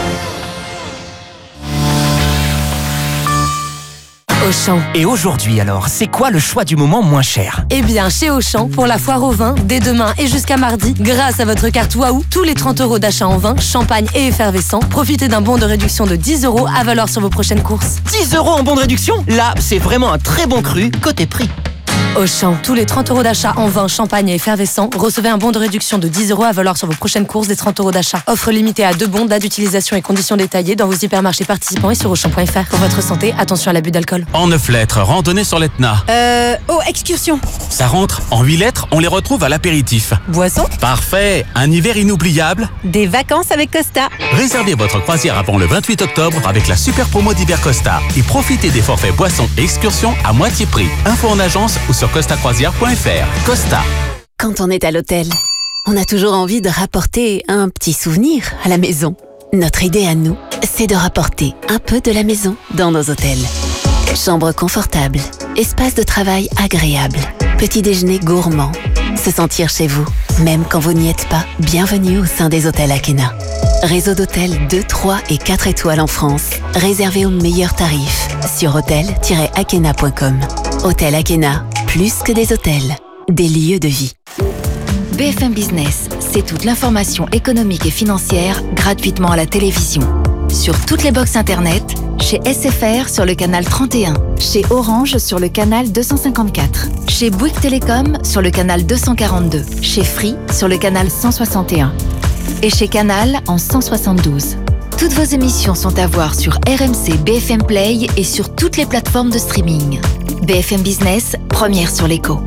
Auchan. Et aujourd'hui alors, c'est quoi le choix du moment moins cher ? Eh bien, chez Auchan, pour la foire au vin, dès demain et jusqu'à mardi, grâce à votre carte Waouh, tous les trente euros d'achat en vin, champagne et effervescent, profitez d'un bon de réduction de dix euros à valoir sur vos prochaines courses. dix euros en bon de réduction ? Là, c'est vraiment un très bon cru côté prix. Auchan, tous les trente euros d'achat en vin, champagne et effervescent, recevez un bon de réduction de dix euros à valoir sur vos prochaines courses des trente euros d'achat. Offre limitée à deux bons, date d'utilisation et conditions détaillées dans vos hypermarchés participants et sur auchan point f r. Pour votre santé, attention à l'abus d'alcool. En neuf lettres, randonnée sur l'Etna. Euh... Oh, excursion. Ça rentre. En huit lettres, on les retrouve à l'apéritif. Boisson. Parfait. Un hiver inoubliable. Des vacances avec Costa. Réservez votre croisière avant le vingt-huit octobre avec la super promo d'hiver Costa et profitez des forfaits boissons et excursions à moitié prix. Info en agence ou sur costa croisière point f r. Costa. Quand on est à l'hôtel, on a toujours envie de rapporter un petit souvenir à la maison. Notre idée à nous, c'est de rapporter un peu de la maison dans nos hôtels. Chambre confortable, espace de travail agréable, petit déjeuner gourmand, se sentir chez vous, même quand vous n'y êtes pas. Bienvenue au sein des hôtels Akena. Réseau d'hôtels deux, trois et quatre étoiles en France, réservé aux meilleurs tarifs sur hôtel tiret akena point com. Hôtel Akena, plus que des hôtels, des lieux de vie. B F M Business, c'est toute l'information économique et financière gratuitement à la télévision. Sur toutes les box internet, chez S F R sur le canal trente et un, chez Orange sur le canal deux cent cinquante-quatre, chez Bouygues Télécom sur le canal deux cent quarante-deux, chez Free sur le canal cent soixante et un et chez Canal en cent soixante-douze. Toutes vos émissions sont à voir sur R M C B F M Play et sur toutes les plateformes de streaming. B F M Business, première sur l'écho.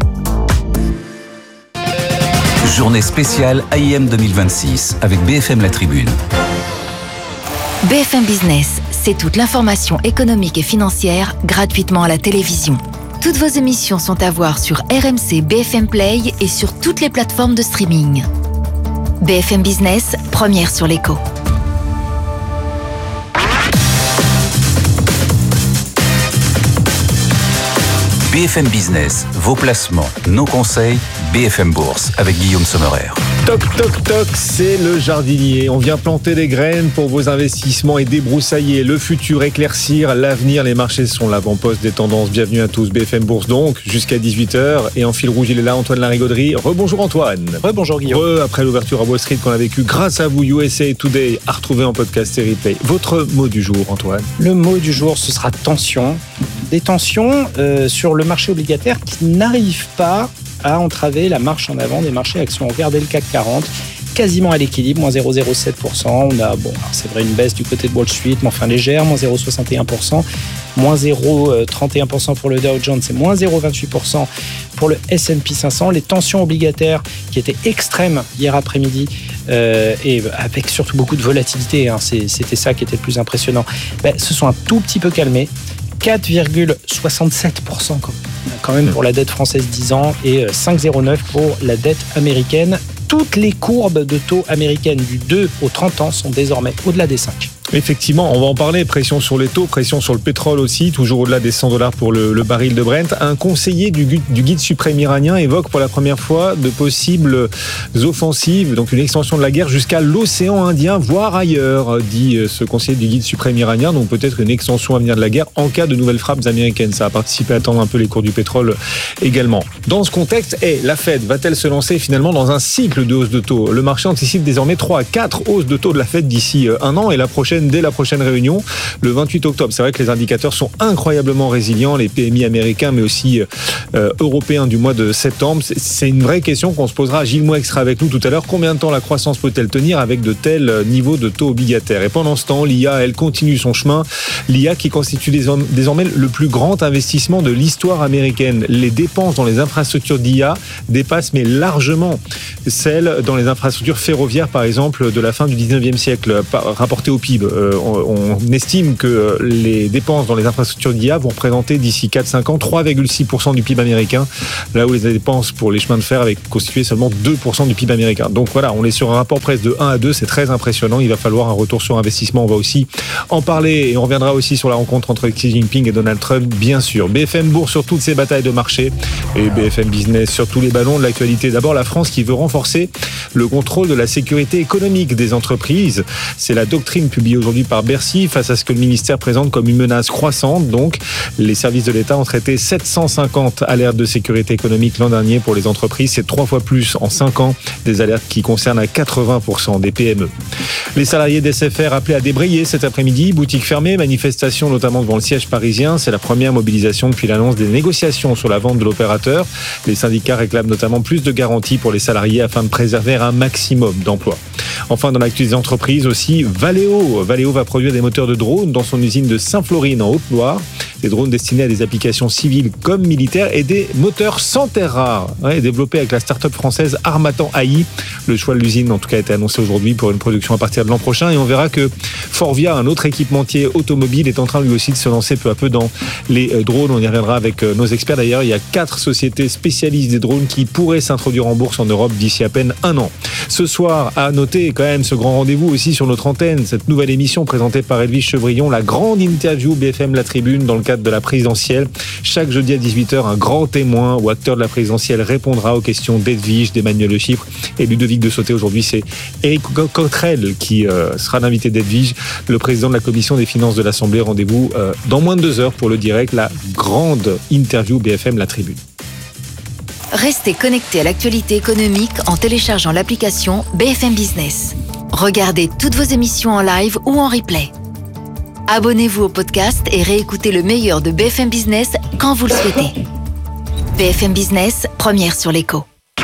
Journée spéciale A I M deux mille vingt-six avec B F M La Tribune. B F M Business, c'est toute l'information économique et financière gratuitement à la télévision. Toutes vos émissions sont à voir sur R M C B F M Play et sur toutes les plateformes de streaming. B F M Business, première sur l'écho. B F M Business, vos placements, nos conseils, B F M Bourse avec Guillaume Sommerer. Toc toc toc, c'est le jardinier. On vient planter des graines pour vos investissements et débroussailler le futur, éclaircir l'avenir. Les marchés sont l'avant-poste des tendances. Bienvenue à tous. B F M Bourse donc, jusqu'à dix-huit heures. Et en fil rouge, il est là, Antoine Larigauderie. Rebonjour Antoine. Rebonjour Guillaume. Re, après l'ouverture à Wall Street qu'on a vécu grâce à vous, U S A Today, à retrouver en podcast et replay. Votre mot du jour, Antoine? Le mot du jour, ce sera tension. Des tensions euh, sur le marché obligataire qui n'arrivent pas à entraver la marche en avant des marchés actions. Regardez le C A C quarante, quasiment à l'équilibre, moins zéro virgule zéro sept pour cent. On a, bon, c'est vrai, une baisse du côté de Wall Street, mais enfin légère, moins zéro virgule soixante et un pour cent, moins zéro virgule trente et un pour cent pour le Dow Jones, c'est moins zéro virgule vingt-huit pour cent pour le S and P cinq cents. Les tensions obligataires qui étaient extrêmes hier après-midi, euh, et avec surtout beaucoup de volatilité, hein, c'est, c'était ça qui était le plus impressionnant, ben, se sont un tout petit peu calmés. quatre virgule soixante-sept pour cent quand même pour la dette française dix ans et cinq virgule zéro neuf pour la dette américaine. Toutes les courbes de taux américaines du deux au trente ans sont désormais au-delà des cinq. Effectivement, on va en parler. Pression sur les taux, pression sur le pétrole aussi, toujours au-delà des cent dollars pour le, le baril de Brent. Un conseiller du, du guide suprême iranien évoque pour la première fois de possibles offensives, donc une extension de la guerre jusqu'à l'océan Indien, voire ailleurs, dit ce conseiller du guide suprême iranien. Donc peut-être une extension à venir de la guerre en cas de nouvelles frappes américaines. Ça a participé à attendre un peu les cours du pétrole également. Dans ce contexte, hey, la Fed va-t-elle se lancer finalement dans un cycle de hausse de taux ? Le marché anticipe désormais trois à quatre hausses de taux de la Fed d'ici un an et la prochaine dès la prochaine réunion, le vingt-huit octobre. C'est vrai que les indicateurs sont incroyablement résilients, les P M I américains, mais aussi euh, européens du mois de septembre. C'est une vraie question qu'on se posera. Gilles Moix sera avec nous tout à l'heure. Combien de temps la croissance peut-elle tenir avec de tels niveaux de taux obligataires ? Et pendant ce temps, l'I A, elle continue son chemin. L'I A qui constitue désormais le plus grand investissement de l'histoire américaine. Les dépenses dans les infrastructures d'I A dépassent mais largement celles dans les infrastructures ferroviaires, par exemple, de la fin du dix-neuvième siècle, rapportées au P I B. Euh, on, on estime que les dépenses dans les infrastructures d'I A vont représenter d'ici quatre à cinq ans trois virgule six pour cent du P I B américain, là où les dépenses pour les chemins de fer avaient constitué seulement deux pour cent du P I B américain. Donc voilà, on est sur un rapport presque de un à deux, c'est très impressionnant. Il va falloir un retour sur investissement. On va aussi en parler et on reviendra aussi sur la rencontre entre Xi Jinping et Donald Trump, bien sûr. B F M Bourse sur toutes ces batailles de marché et B F M Business sur tous les ballons de l'actualité. D'abord, la France qui veut renforcer le contrôle de la sécurité économique des entreprises. C'est la doctrine publiée aujourd'hui par Bercy face à ce que le ministère présente comme une menace croissante. Donc, les services de l'État ont traité sept cent cinquante alertes de sécurité économique l'an dernier pour les entreprises. C'est trois fois plus en cinq ans, des alertes qui concernent à quatre-vingts pour cent des P M E. Les salariés d'S F R appelés à débrayer cet après-midi. Boutiques fermées, manifestations notamment devant le siège parisien. C'est la première mobilisation depuis l'annonce des négociations sur la vente de l'opérateur. Les syndicats réclament notamment plus de garanties pour les salariés afin de préserver un maximum d'emplois. Enfin, dans l'actu des entreprises aussi, Valeo. Valeo va produire des moteurs de drones dans son usine de Saint-Florine en Haute-Loire. Des drones destinés à des applications civiles comme militaires et des moteurs sans terres rares, ouais, développés avec la start-up française Armatan A I. Le choix de l'usine, en tout cas, a été annoncé aujourd'hui pour une production à partir de l'an prochain. Et on verra que Forvia, un autre équipementier automobile, est en train lui aussi de se lancer peu à peu dans les drones. On y reviendra avec nos experts. D'ailleurs, il y a quatre sociétés spécialistes des drones qui pourraient s'introduire en bourse en Europe d'ici à peine un an. Ce soir, à noter quand même ce grand rendez-vous aussi sur notre antenne, cette nouvelle émission présentée par Edwige Chevrillon, la grande interview B F M La Tribune dans le cadre de la présidentielle. Chaque jeudi à dix-huit heures, un grand témoin ou acteur de la présidentielle répondra aux questions d'Edwige, d'Emmanuel Le Chypre et Ludovic de Sauté. Aujourd'hui, c'est Éric Coquerel qui euh, sera l'invité d'Edwige, le président de la commission des finances de l'Assemblée. Rendez-vous euh, dans moins de deux heures pour le direct, la grande interview B F M La Tribune. Restez connectés à l'actualité économique en téléchargeant l'application B F M Business. Regardez toutes vos émissions en live ou en replay. Abonnez-vous au podcast et réécoutez le meilleur de B F M Business quand vous le souhaitez. B F M Business, première sur l'écho.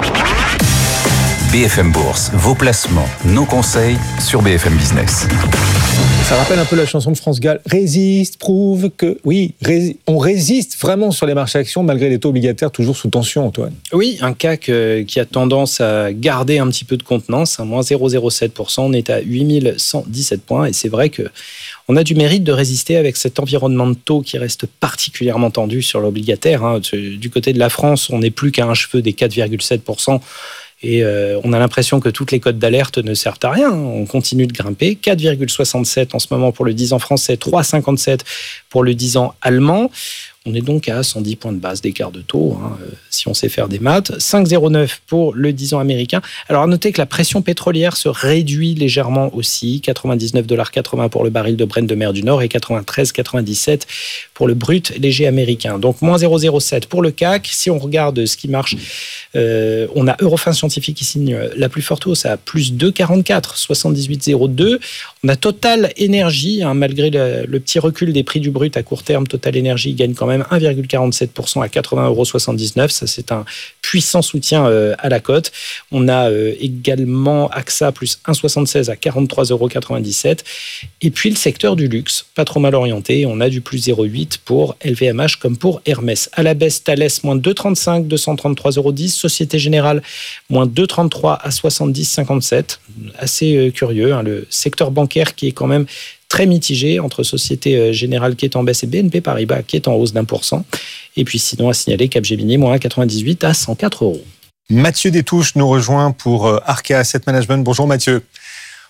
B F M Bourse, vos placements, nos conseils sur B F M Business. Ça rappelle un peu la chanson de France Gall. Résiste, prouve que... Oui, ré... on résiste vraiment sur les marchés actions malgré les taux obligataires toujours sous tension, Antoine. Oui, un C A C euh, qui a tendance à garder un petit peu de contenance, à moins zéro virgule zéro sept pour cent. On est à huit mille cent dix-sept points et c'est vrai que on a du mérite de résister avec cet environnement de taux qui reste particulièrement tendu sur l'obligataire. Hein. Du côté de la France, on n'est plus qu'à un cheveu des quatre virgule sept pour cent. Et euh, on a l'impression que toutes les cotes d'alerte ne servent à rien. On continue de grimper. quatre virgule soixante-sept en ce moment pour le dix ans français, trois virgule cinquante-sept pour le dix ans allemand. On est donc à cent dix points de base d'écart de taux, hein, si on sait faire des maths. cinq virgule zéro neuf pour le dix ans américain. Alors, à noter que la pression pétrolière se réduit légèrement aussi. quatre-vingt-dix-neuf virgule quatre-vingts pour le baril de Brent de mer du Nord et quatre-vingt-treize virgule quatre-vingt-dix-sept pour le brut léger américain. Donc, moins zéro virgule zéro sept pour le C A C. Si on regarde ce qui marche, euh, on a Eurofins Scientifique qui signe la plus forte hausse à plus deux virgule quarante-quatre, soixante-dix-huit virgule zéro deux. On a Total Energy, hein, malgré le, le petit recul des prix du brut à court terme, Total Energy gagne quand même un virgule quarante-sept pour cent à quatre-vingts virgule soixante-dix-neuf euros. Ça, c'est un puissant soutien euh, à la cote. On a euh, également A X A plus un virgule soixante-seize à quarante-trois virgule quatre-vingt-dix-sept. Et puis, le secteur du luxe, pas trop mal orienté. On a du plus zéro virgule huit pour L V M H comme pour Hermès. À la baisse, Thales, moins deux virgule trente-cinq, deux cent trente-trois virgule dix. Société Générale, moins deux virgule trente-trois à soixante-dix virgule cinquante-sept. Assez euh, curieux, hein, le secteur bancaire qui est quand même très mitigé entre Société Générale qui est en baisse et B N P Paribas qui est en hausse d'un pour cent. Et puis sinon, à signaler Capgemini, moins un virgule quatre-vingt-dix-huit à cent quatre euros. Mathieu Détouche nous rejoint pour Arkea Asset Management. Bonjour Mathieu.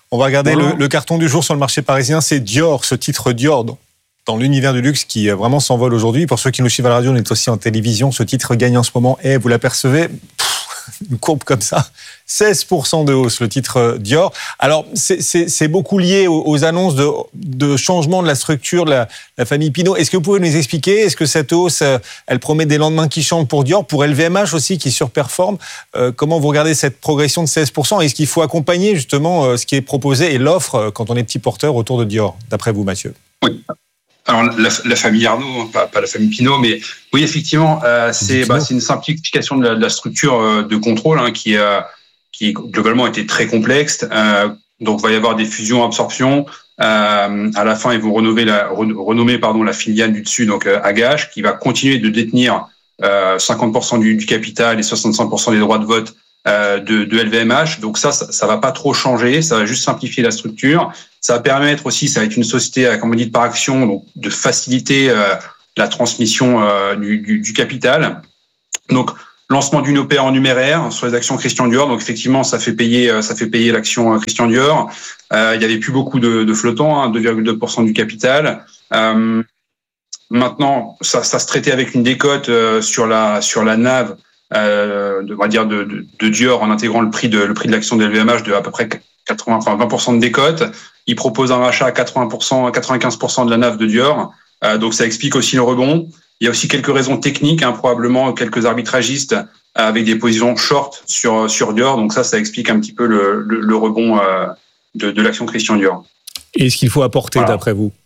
On va regarder le, le carton du jour sur le marché parisien, c'est Dior, ce titre Dior dans, dans l'univers du luxe qui vraiment s'envole aujourd'hui. Pour ceux qui nous suivent à la radio, on est aussi en télévision. Ce titre gagne en ce moment et vous l'apercevez, une courbe comme ça, seize pour cent de hausse, le titre Dior. Alors, c'est, c'est, c'est beaucoup lié aux, aux annonces de, de changement de la structure de la, la famille Pinault. Est-ce que vous pouvez nous expliquer, est-ce que cette hausse, elle promet des lendemains qui chantent pour Dior, pour L V M H aussi qui surperforme? euh, Comment vous regardez cette progression de seize pour cent? Est-ce qu'il faut accompagner justement ce qui est proposé et l'offre quand on est petit porteur autour de Dior, d'après vous, Mathieu? Oui. Alors, la, la famille Arnaud, pas, pas la famille Pinault, mais oui, effectivement, euh, c'est, bah, c'est une simplification de la, de la structure euh, de contrôle hein, qui, euh, qui globalement était très complexe. Euh, donc, il va y avoir des fusions-absorptions. Euh, à la fin, ils vont renommer la, renommer, pardon, la filiale du dessus, donc euh, Agache, qui va continuer de détenir euh, cinquante pour cent du, du capital et soixante-cinq pour cent des droits de vote euh, de, de L V M H. Donc ça, ça, ça va pas trop changer. Ça va juste simplifier la structure. Ça va permettre aussi, ça va être une société, comme on dit, par action, donc de faciliter euh, la transmission euh, du, du, du capital. Donc, lancement d'une O P A en numéraire sur les actions Christian Dior. Donc, effectivement, ça fait payer, ça fait payer l'action Christian Dior. Euh, il y avait plus beaucoup de, de flottants, hein, deux virgule deux pour cent du capital. Euh, maintenant, ça, ça se traitait avec une décote euh, sur la sur la N A V, euh, de, on va dire de, de, de Dior en intégrant le prix de le prix de l'action de L V M H de à peu près quatre-vingts, enfin vingt pour cent de décote. Il propose un rachat à quatre-vingts pour cent, quatre-vingt-quinze pour cent de la N A V de Dior. Euh, donc, ça explique aussi le rebond. Il y a aussi quelques raisons techniques, hein, probablement quelques arbitragistes avec des positions short sur sur Dior. Donc ça, ça explique un petit peu le, le, le rebond euh, de, de l'action Christian Dior. Et est-ce qu'il faut apporter, voilà, d'après vous?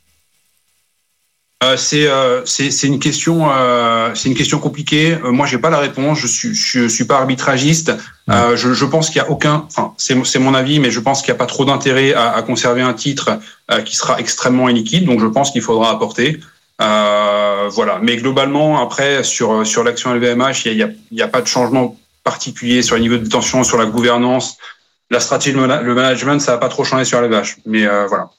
Euh, c'est, euh, c'est c'est une question euh, c'est une question compliquée. Euh, moi, j'ai pas la réponse. Je suis je suis pas arbitragiste. Euh, je, je pense qu'il y a aucun. Enfin, c'est c'est mon avis, mais je pense qu'il y a pas trop d'intérêt à, à conserver un titre euh, qui sera extrêmement illiquide. Donc, je pense qu'il faudra apporter. Euh, voilà. Mais globalement, après, sur sur l'action L V M H, il y a il y a pas de changement particulier sur les niveaux de détention, sur la gouvernance, la stratégie, le management, ça va pas trop changer sur L V M H. Mais euh, voilà.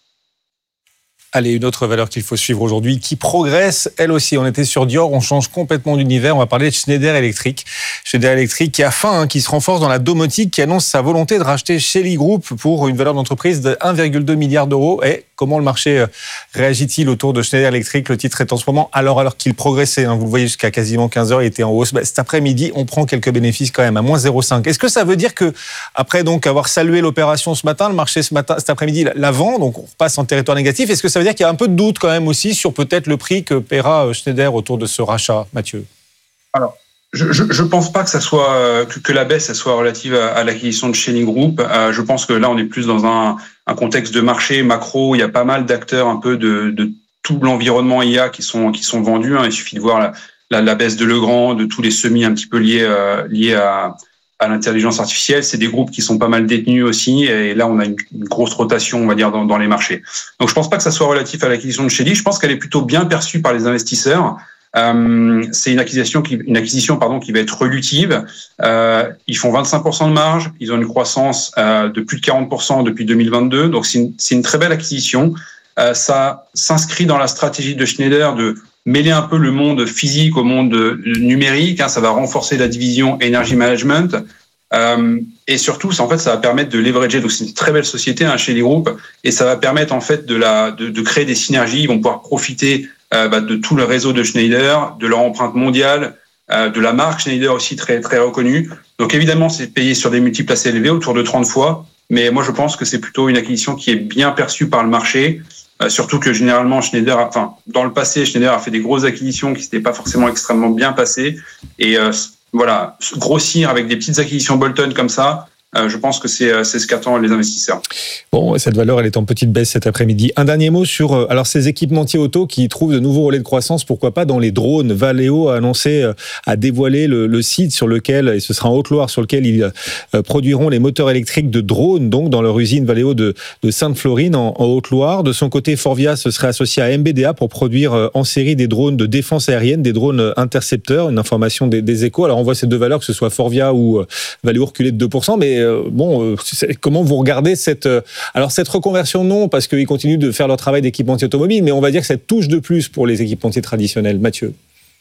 Allez, une autre valeur qu'il faut suivre aujourd'hui, qui progresse, elle aussi. On était sur Dior, on change complètement d'univers. On va parler de Schneider Electric. Schneider Electric qui a faim, hein, qui se renforce dans la domotique, qui annonce sa volonté de racheter Shelly Group pour une valeur d'entreprise de un virgule deux milliard d'euros. Et comment le marché réagit-il autour de Schneider Electric? Le titre est en ce moment, alors, alors qu'il progressait, hein, vous le voyez, jusqu'à quasiment quinze heures, il était en hausse. Bah, cet après-midi, on prend quelques bénéfices quand même, à moins zéro virgule cinq. Est-ce que ça veut dire que, après donc avoir salué l'opération ce matin, le marché ce matin, cet après-midi la vend, donc on repasse en territoire négatif, est-ce que ça veut dire qu'il y a un peu de doute quand même aussi sur peut-être le prix que paiera Schneider autour de ce rachat, Mathieu? Alors, je ne pense pas que ça soit que, que la baisse elle soit relative à, à l'acquisition de Shelly Group. Euh, je pense que là, on est plus dans un, un contexte de marché macro. Il y a pas mal d'acteurs un peu de, de tout l'environnement I A qui sont qui sont vendus. Hein. Il suffit de voir la, la, la baisse de Legrand, de tous les semis un petit peu liés euh, liés à à l'intelligence artificielle. C'est des groupes qui sont pas mal détenus aussi. Et là, on a une, une grosse rotation, on va dire, dans, dans les marchés. Donc, je pense pas que ça soit relatif à l'acquisition de Shelly. Je pense qu'elle est plutôt bien perçue par les investisseurs. Euh, c'est une acquisition qui, une acquisition, pardon, qui va être relutive. Euh, ils font vingt-cinq pour cent de marge. Ils ont une croissance euh, de plus de quarante pour cent depuis deux mille vingt-deux. Donc, c'est une, c'est une très belle acquisition. Euh, ça s'inscrit dans la stratégie de Schneider de mêler un peu le monde physique au monde numérique. Hein, ça va renforcer la division Energy Management. Euh, et surtout, ça, en fait, ça va permettre de leverager. Donc, c'est une très belle société hein, chez les groupes, et ça va permettre en fait de la de, de créer des synergies. Ils vont pouvoir profiter euh, bah, de tout le réseau de Schneider, de leur empreinte mondiale, euh, de la marque Schneider aussi très très reconnue. Donc, évidemment, c'est payé sur des multiples assez élevés, autour de trente fois. Mais moi, je pense que c'est plutôt une acquisition qui est bien perçue par le marché. Euh, surtout que généralement Schneider, a, enfin dans le passé, Schneider a fait des grosses acquisitions qui s'étaient pas forcément extrêmement bien passées. Et euh, voilà, grossir avec des petites acquisitions bolt-on comme ça, euh, je pense que c'est, c'est ce qu'attendent les investisseurs. Bon, cette valeur, elle est en petite baisse cet après-midi. Un dernier mot sur alors ces équipementiers auto qui trouvent de nouveaux relais de croissance, pourquoi pas dans les drones. Valeo a annoncé, a dévoilé le, le site sur lequel, et ce sera en Haute-Loire, sur lequel ils euh, produiront les moteurs électriques de drones, donc dans leur usine Valeo de, de Sainte-Florine en, en Haute-Loire. De son côté, Forvia se serait associé à M B D A pour produire euh, en série des drones de défense aérienne, des drones intercepteurs, une information des, des Échos. Alors on voit ces deux valeurs, que ce soit Forvia ou euh, Valeo reculé de deux pour cent, mais euh, bon, euh, comment vous regardez cette... Euh, alors cette reconversion, non, parce qu'ils continuent de faire leur travail d'équipementier automobile, mais on va dire que cette touche de plus pour les équipementiers traditionnels. Mathieu?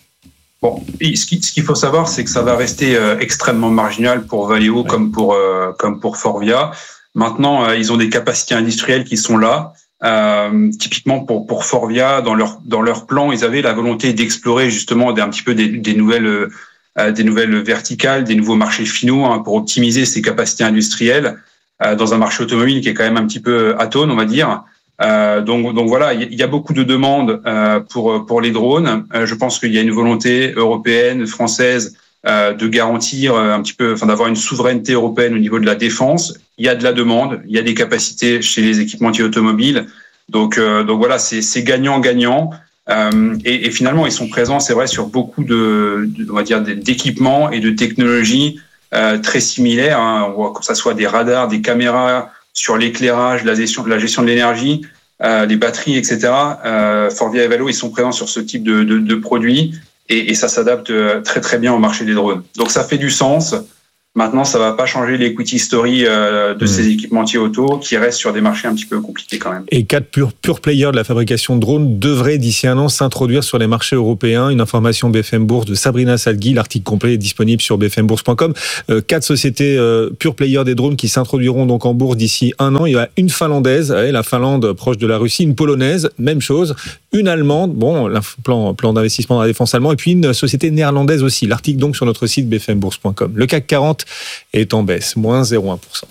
Bon, ce qu'il faut savoir, c'est que ça va rester euh, extrêmement marginal pour Valeo, ouais, comme pour euh, comme pour Forvia. Maintenant, euh, ils ont des capacités industrielles qui sont là. Euh, typiquement pour pour Forvia, dans leur dans leur plan, ils avaient la volonté d'explorer justement des, un petit peu des, des nouvelles euh, des nouvelles verticales, des nouveaux marchés finaux hein, pour optimiser ses capacités industrielles euh, dans un marché automobile qui est quand même un petit peu atone, on va dire. Euh, donc donc voilà, il y a beaucoup de demandes euh, pour pour les drones. Euh, je pense qu'il y a une volonté européenne, française euh, de garantir un petit peu, enfin d'avoir une souveraineté européenne au niveau de la défense. Il y a de la demande, il y a des capacités chez les équipementiers automobiles. Donc, euh, donc voilà, c'est, c'est gagnant-gagnant. Euh, et, et finalement, ils sont présents, c'est vrai, sur beaucoup de, de on va dire, d'équipements et de technologies euh, très similaires. Hein. On voit que ça soit des radars, des caméras sur l'éclairage, la gestion, la gestion de l'énergie, euh, les batteries, et cetera. Euh, Forvia et Valo, ils sont présents sur ce type de, de, de produits et, et ça s'adapte très très bien au marché des drones. Donc ça fait du sens. Maintenant, ça va pas changer l'equity story euh, de mmh. ces équipementiers auto qui restent sur des marchés un petit peu compliqués quand même. Et quatre pure, pure players de la fabrication de drones devraient d'ici un an s'introduire sur les marchés européens. Une information B F M Bourse de Sabrina Salgui. L'article complet est disponible sur b f m bourse point com. Euh, quatre sociétés euh, pure players des drones qui s'introduiront donc en bourse d'ici un an. Il y a une finlandaise, la Finlande proche de la Russie, une polonaise, même chose, une allemande, bon, plan, plan d'investissement dans la défense allemand, et puis une société néerlandaise aussi. L'article donc sur notre site b f m bourse point com. Le C A C quarante est en baisse, moins zéro virgule un pour cent.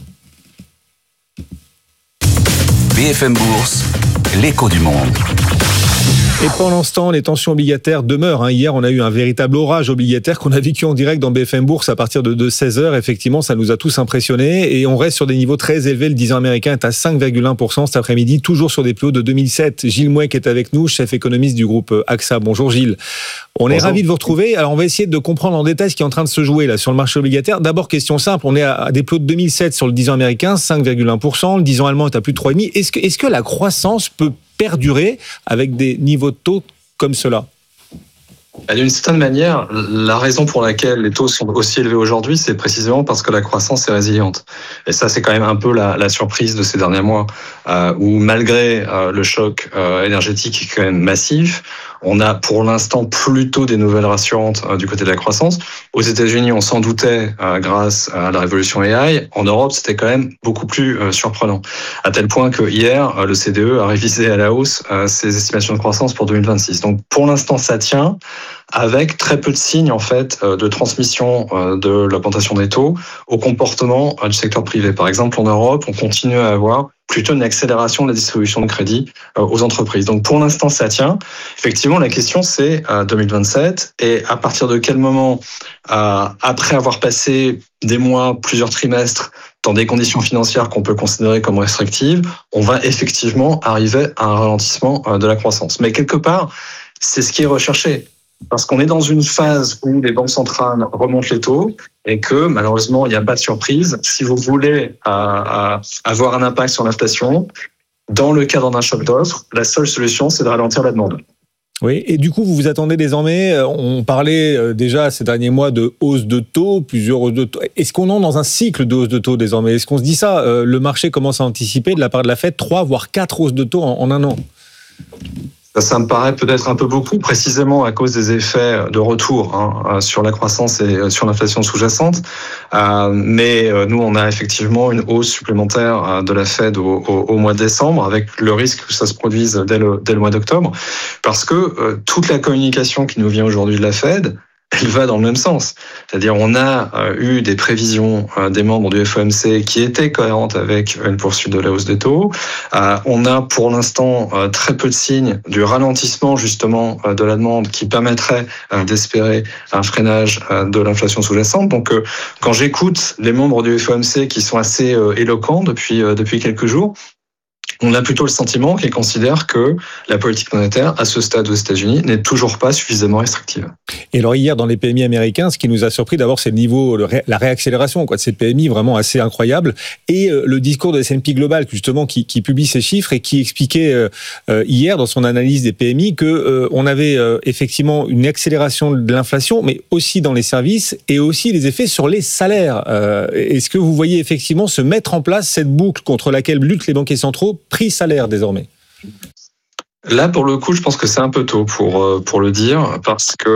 B F M Bourse, l'écho du monde. Et pendant ce temps, les tensions obligataires demeurent. Hier, on a eu un véritable orage obligataire qu'on a vécu en direct dans B F M Bourse à partir de seize heures. Effectivement, ça nous a tous impressionnés. Et on reste sur des niveaux très élevés. Le dix ans américain est à cinq virgule un pour cent cet après-midi, toujours sur des plus hauts de deux mille sept. Gilles Mouek est avec nous, chef économiste du groupe A X A. Bonjour Gilles. On Bonjour. est ravis de vous retrouver. Alors, on va essayer de comprendre en détail ce qui est en train de se jouer là sur le marché obligataire. D'abord, question simple. On est à des plus hauts de deux mille sept sur le dix ans américain, cinq virgule un pour cent. Le dix ans allemand est à plus de trois virgule cinq pour cent. Est-ce que, est-ce que la croissance peut perdurer avec des niveaux de taux comme cela? D'une certaine manière, la raison pour laquelle les taux sont aussi élevés aujourd'hui, c'est précisément parce que la croissance est résiliente. Et ça, c'est quand même un peu la, la surprise de ces derniers mois, euh, où malgré euh, le choc euh, énergétique qui est quand même massif, on a pour l'instant plutôt des nouvelles rassurantes euh, du côté de la croissance. Aux États-Unis, on s'en doutait euh, grâce à la révolution A I. En Europe, c'était quand même beaucoup plus euh, surprenant. À tel point que hier, euh, le C D E a révisé à la hausse euh, ses estimations de croissance pour deux mille vingt-six. Donc pour l'instant, ça tient, avec très peu de signes en fait de transmission de l'augmentation des taux au comportement du secteur privé. Par exemple, en Europe, on continue à avoir plutôt une accélération de la distribution de crédit aux entreprises. Donc pour l'instant, ça tient. Effectivement, la question c'est deux mille vingt-sept et à partir de quel moment, après avoir passé des mois, plusieurs trimestres dans des conditions financières qu'on peut considérer comme restrictives, on va effectivement arriver à un ralentissement de la croissance. Mais quelque part, c'est ce qui est recherché. Parce qu'on est dans une phase où les banques centrales remontent les taux et que malheureusement, il n'y a pas de surprise. Si vous voulez euh, euh, avoir un impact sur l'inflation, dans le cadre d'un choc d'offres, la seule solution, c'est de ralentir la demande. Oui, et du coup, vous vous attendez désormais, on parlait déjà ces derniers mois de hausse de taux, plusieurs hausses de taux. Est-ce qu'on est dans un cycle de hausse de taux désormais? Est-ce qu'on se dit ça? Le marché commence à anticiper de la part de la Fed trois voire quatre hausses de taux en, en un an? Ça me paraît peut-être un peu beaucoup, précisément à cause des effets de retour hein, sur la croissance et sur l'inflation sous-jacente. Euh, mais nous, on a effectivement une hausse supplémentaire de la Fed au, au, au mois de décembre, avec le risque que ça se produise dès le, dès le mois d'octobre, parce que euh, toute la communication qui nous vient aujourd'hui de la Fed, elle va dans le même sens. C'est-à-dire, on a euh, eu des prévisions euh, des membres du F O M C qui étaient cohérentes avec une poursuite de la hausse des taux. Euh, on a pour l'instant euh, très peu de signes du ralentissement justement euh, de la demande qui permettrait euh, d'espérer un freinage euh, de l'inflation sous-jacente. Donc, euh, quand j'écoute les membres du F O M C qui sont assez euh, éloquents depuis euh, depuis quelques jours, on a plutôt le sentiment qu'ils considèrent que la politique monétaire, à ce stade aux États-Unis, n'est toujours pas suffisamment restrictive. Et alors hier, dans les P M I américains, ce qui nous a surpris d'abord, c'est le niveau, la réaccélération quoi, de ces P M I vraiment assez incroyable, et le discours de S and P Global, justement, qui, qui publie ces chiffres et qui expliquait euh, hier, dans son analyse des P M I, que euh, on avait euh, effectivement une accélération de l'inflation, mais aussi dans les services, et aussi les effets sur les salaires. Euh, est-ce que vous voyez effectivement se mettre en place cette boucle contre laquelle luttent les banquiers centraux, prix salaire désormais? Là, pour le coup, je pense que c'est un peu tôt pour pour le dire, parce que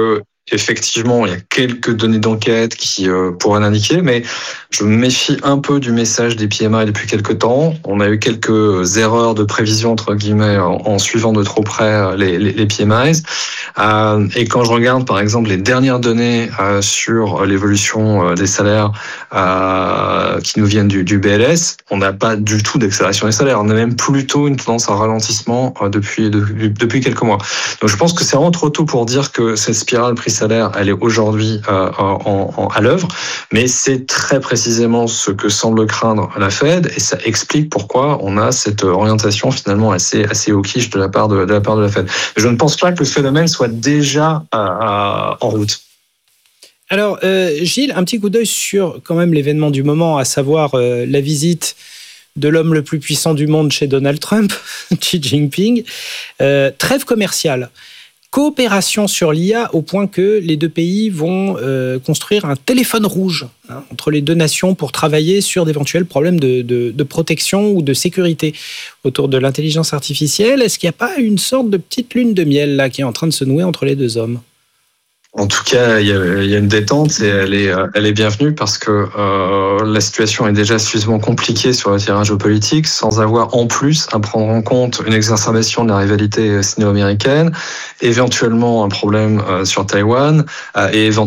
effectivement, il y a quelques données d'enquête qui euh, pourraient l'indiquer, mais je me méfie un peu du message des P M I depuis quelques temps. On a eu quelques erreurs de prévision, entre guillemets, en, en suivant de trop près les, les, les P M Is. Euh, et quand je regarde, par exemple, les dernières données euh, sur l'évolution euh, des salaires euh, qui nous viennent du, du B L S, on n'a pas du tout d'accélération des salaires. On a même plutôt une tendance à ralentissement euh, depuis, de, depuis quelques mois. Donc je pense que c'est vraiment trop tôt pour dire que cette spirale prix-salaire, elle est aujourd'hui euh, en, en, à l'œuvre, mais c'est très précisément ce que semble craindre la Fed, et ça explique pourquoi on a cette orientation finalement assez, assez hawkish de la part de, de la part de la Fed. Je ne pense pas que le phénomène soit déjà euh, euh, en route. Alors, euh, Gilles, un petit coup d'œil sur quand même l'événement du moment, à savoir euh, la visite de l'homme le plus puissant du monde chez Donald Trump, Xi Jinping. Euh, trêve commerciale. Coopération sur l'I A au point que les deux pays vont euh, construire un téléphone rouge hein, entre les deux nations pour travailler sur d'éventuels problèmes de, de, de protection ou de sécurité autour de l'intelligence artificielle. Est-ce qu'il n'y a pas une sorte de petite lune de miel là qui est en train de se nouer entre les deux hommes ? En tout cas, il y a, il y a une détente et elle est, elle est bienvenue parce que euh, la situation est déjà suffisamment compliquée sur le terrain géopolitique sans avoir en plus à prendre en compte une exacerbation de la rivalité sino-américaine, éventuellement un problème euh, sur Taïwan euh, et éventuellement